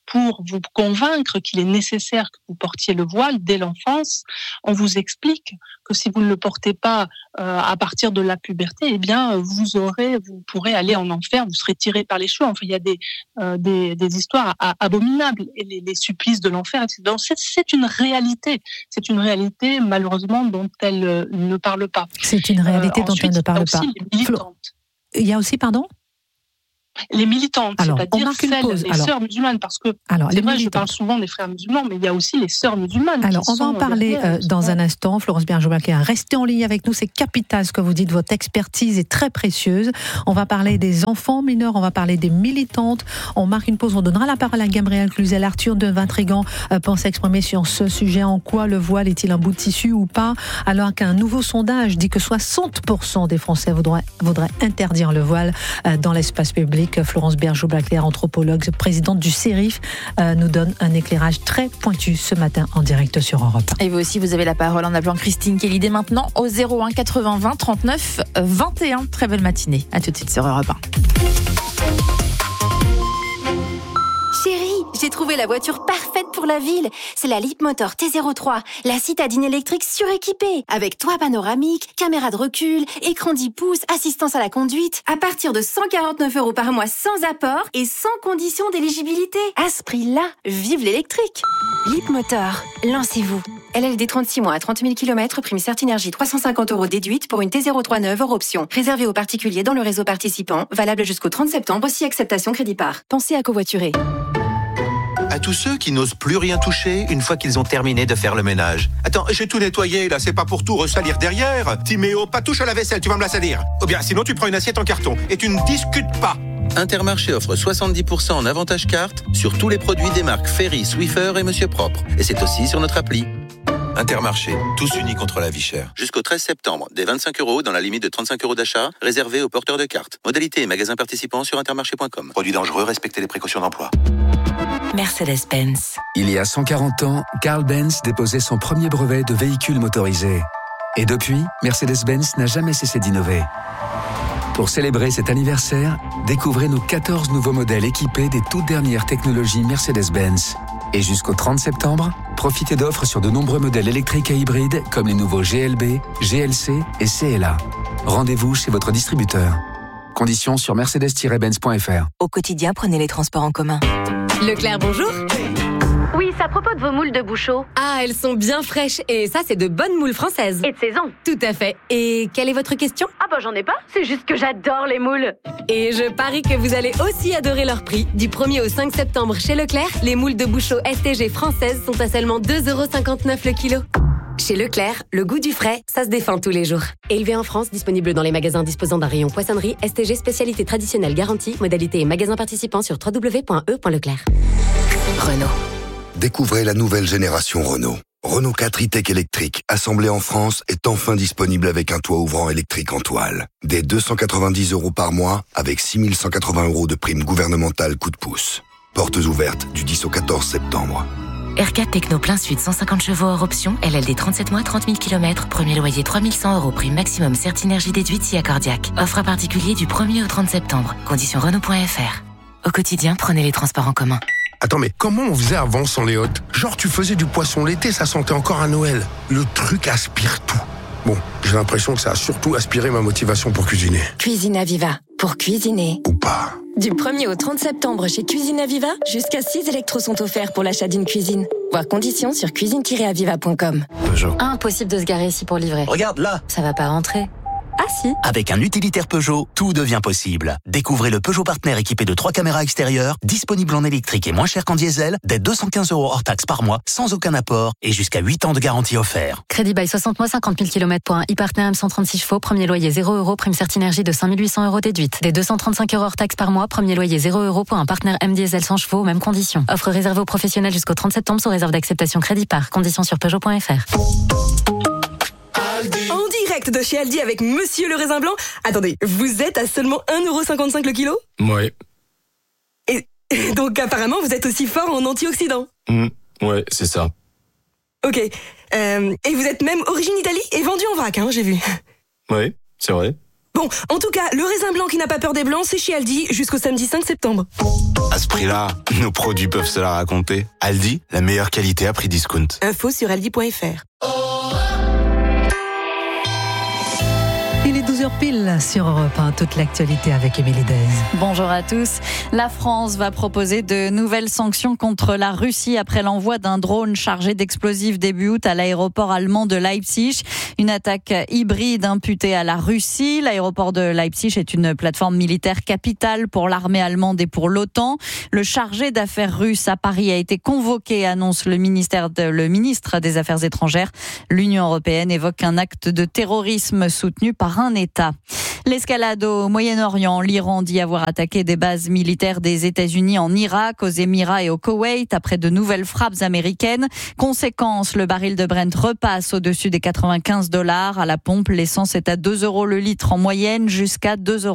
pour vous convaincre qu'il est nécessaire que vous portiez le voile dès l'enfance, on vous explique que si vous ne le portez pas à partir de la puberté, eh bien vous pourrez aller en enfer, vous serez tiré par les cheveux. Enfin, il y a des histoires abominables et les supplices de l'enfer. Donc c'est une réalité. C'est une réalité malheureusement dont elle ne parle pas. C'est une réalité dont elle ne parle pas. Il y a aussi, pardon ? Les militantes, alors, c'est-à-dire les sœurs musulmanes, parce que c'est vrai, je parle souvent des frères musulmans, mais il y a aussi les sœurs musulmanes. Alors, on va en parler dans un instant. Florence Bergeau-Blaclair, restez en ligne avec nous, c'est capital ce que vous dites, votre expertise est très précieuse. On va parler des enfants mineurs, on va parler des militantes. On marque une pause, on donnera la parole à Gabriel Cluzel. Arthur de Vatrigan pense s'exprimer sur ce sujet. En quoi le voile est-il un bout de tissu ou pas? Alors qu'un nouveau sondage dit que 60% des Français voudraient interdire le voile dans l'espace public. Florence Bergeau-Blaclair, anthropologue, présidente du CERIF, nous donne un éclairage très pointu ce matin en direct sur Europe 1. Et vous aussi, vous avez la parole en appelant Christine Kelly dès maintenant au 01 80 20 39 21. Très belle matinée. À tout de suite sur Europe 1. Chérie, j'ai trouvé la voiture parfaite pour la ville. C'est la Leapmotor T03, la citadine électrique suréquipée, avec toit panoramique, caméra de recul, écran 10 pouces, assistance à la conduite, à partir de 149 € par mois sans apport et sans condition d'éligibilité. À ce prix-là, vive l'électrique. Leapmotor, lancez-vous. LLD 36 mois à 30 000 km, prime Certinergie 350 € déduite pour une T03 neuve hors option. Réservée aux particuliers dans le réseau participant, valable jusqu'au 30 septembre si acceptation crédit par. Pensez à covoiturer. À tous ceux qui n'osent plus rien toucher une fois qu'ils ont terminé de faire le ménage. Attends, j'ai tout nettoyé là, c'est pas pour tout ressalir derrière. Timéo, pas touche à la vaisselle, tu vas me la salir. Ou bien sinon tu prends une assiette en carton et tu ne discutes pas. Intermarché offre 70% en avantage carte sur tous les produits des marques Ferry, Swiffer et Monsieur Propre. Et c'est aussi sur notre appli. Intermarché, tous unis contre la vie chère. Jusqu'au 13 septembre, des 25 € dans la limite de 35 € d'achat, réservés aux porteurs de cartes. Modalité et magasins participants sur intermarché.com. Produits dangereux, respectez les précautions d'emploi. Mercedes-Benz. Il y a 140 ans, Carl Benz déposait son premier brevet de véhicule motorisé. Et depuis, Mercedes-Benz n'a jamais cessé d'innover. Pour célébrer cet anniversaire, découvrez nos 14 nouveaux modèles équipés des toutes dernières technologies Mercedes-Benz. Et jusqu'au 30 septembre, profitez d'offres sur de nombreux modèles électriques et hybrides comme les nouveaux GLB, GLC et CLA. Rendez-vous chez votre distributeur. Conditions sur mercedes-benz.fr. Au quotidien, prenez les transports en commun. Leclerc, bonjour. Oui, c'est à propos de vos moules de bouchot. Ah, elles sont bien fraîches. Et ça, c'est de bonnes moules françaises. Et de saison. Tout à fait. Et quelle est votre question? Ah bah j'en ai pas, c'est juste que j'adore les moules. Et je parie que vous allez aussi adorer leur prix. Du 1er au 5 septembre chez Leclerc, les moules de bouchot STG françaises sont à seulement 2,59 € le kilo. Chez Leclerc, le goût du frais, ça se défend tous les jours. Élevé en France, disponible dans les magasins disposant d'un rayon poissonnerie, STG spécialité traditionnelle garantie, modalité et magasins participants sur www.e.leclerc. Renault. Découvrez la nouvelle génération Renault. Renault 4 e-Tech électrique, assemblé en France, est enfin disponible avec un toit ouvrant électrique en toile. Dès 290 € par mois, avec 6 180 € de prime gouvernementale coup de pouce. Portes ouvertes du 10 au 14 septembre. R4 Techno plein sud, 150 chevaux hors option, LLD 37 mois, 30 000 km, premier loyer 3 100 €, prime maximum Certinergie déduite si accordiaque. Offre à particulier du 1er au 30 septembre. Conditions Renault.fr. Au quotidien, prenez les transports en commun. Attends, mais comment on faisait avant sans les hôtes? Genre, tu faisais du poisson l'été, ça sentait encore à Noël. Le truc aspire tout. Bon, j'ai l'impression que ça a surtout aspiré ma motivation pour cuisiner. Cuisine Aviva. Pour cuisiner. Ou pas. Du 1er au 30 septembre chez Cuisine Aviva, jusqu'à 6 électros sont offerts pour l'achat d'une cuisine. Voir conditions sur cuisine-aviva.com. Impossible de se garer ici pour livrer. Regarde là. Ça va pas rentrer. Ah si. Avec un utilitaire Peugeot, tout devient possible. Découvrez le Peugeot Partner équipé de 3 caméras extérieures, disponible en électrique et moins cher qu'en diesel, dès 215 € hors taxe par mois, sans aucun apport et jusqu'à 8 ans de garantie offert. Crédit by 60 mois, 50 000 km pour un e-Partner M136 chevaux, premier loyer 0 €, prime Certinergie de 5 800 € déduite. Dès 235 € hors taxe par mois, premier loyer 0 € pour un Partner M diesel 100 chevaux, mêmes conditions. Offre réservée aux professionnels jusqu'au 30 septembre sous réserve d'acceptation crédit par. Conditions sur Peugeot.fr. En direct de chez Aldi avec Monsieur le Raisin Blanc. Attendez, vous êtes à seulement 1,55 € le kilo? Ouais. Et donc apparemment vous êtes aussi fort en antioxydants. Ouais, c'est ça. Ok. Et vous êtes même origine Italie et vendu en vrac, hein, j'ai vu. Ouais, c'est vrai. Bon, en tout cas, le Raisin Blanc qui n'a pas peur des blancs, c'est chez Aldi jusqu'au samedi 5 septembre. À ce prix-là, nos produits peuvent se la raconter. Aldi, la meilleure qualité à prix discount. Info sur aldi.fr. Il est 12h pile sur Europe 1, toute l'actualité avec Émilie Dez. Bonjour à tous. La France va proposer de nouvelles sanctions contre la Russie après l'envoi d'un drone chargé d'explosifs début août à l'aéroport allemand de Leipzig. Une attaque hybride imputée à la Russie. L'aéroport de Leipzig est une plateforme militaire capitale pour l'armée allemande et pour l'OTAN. Le chargé d'affaires russe à Paris a été convoqué, annonce le ministre des Affaires étrangères. L'Union européenne évoque un acte de terrorisme soutenu par un État. L'escalade au Moyen-Orient. L'Iran dit avoir attaqué des bases militaires des États-Unis en Irak, aux Émirats et au Koweït après de nouvelles frappes américaines. Conséquence, le baril de Brent repasse au-dessus des $95 à la pompe. L'essence est à 2 € le litre en moyenne, jusqu'à 2 €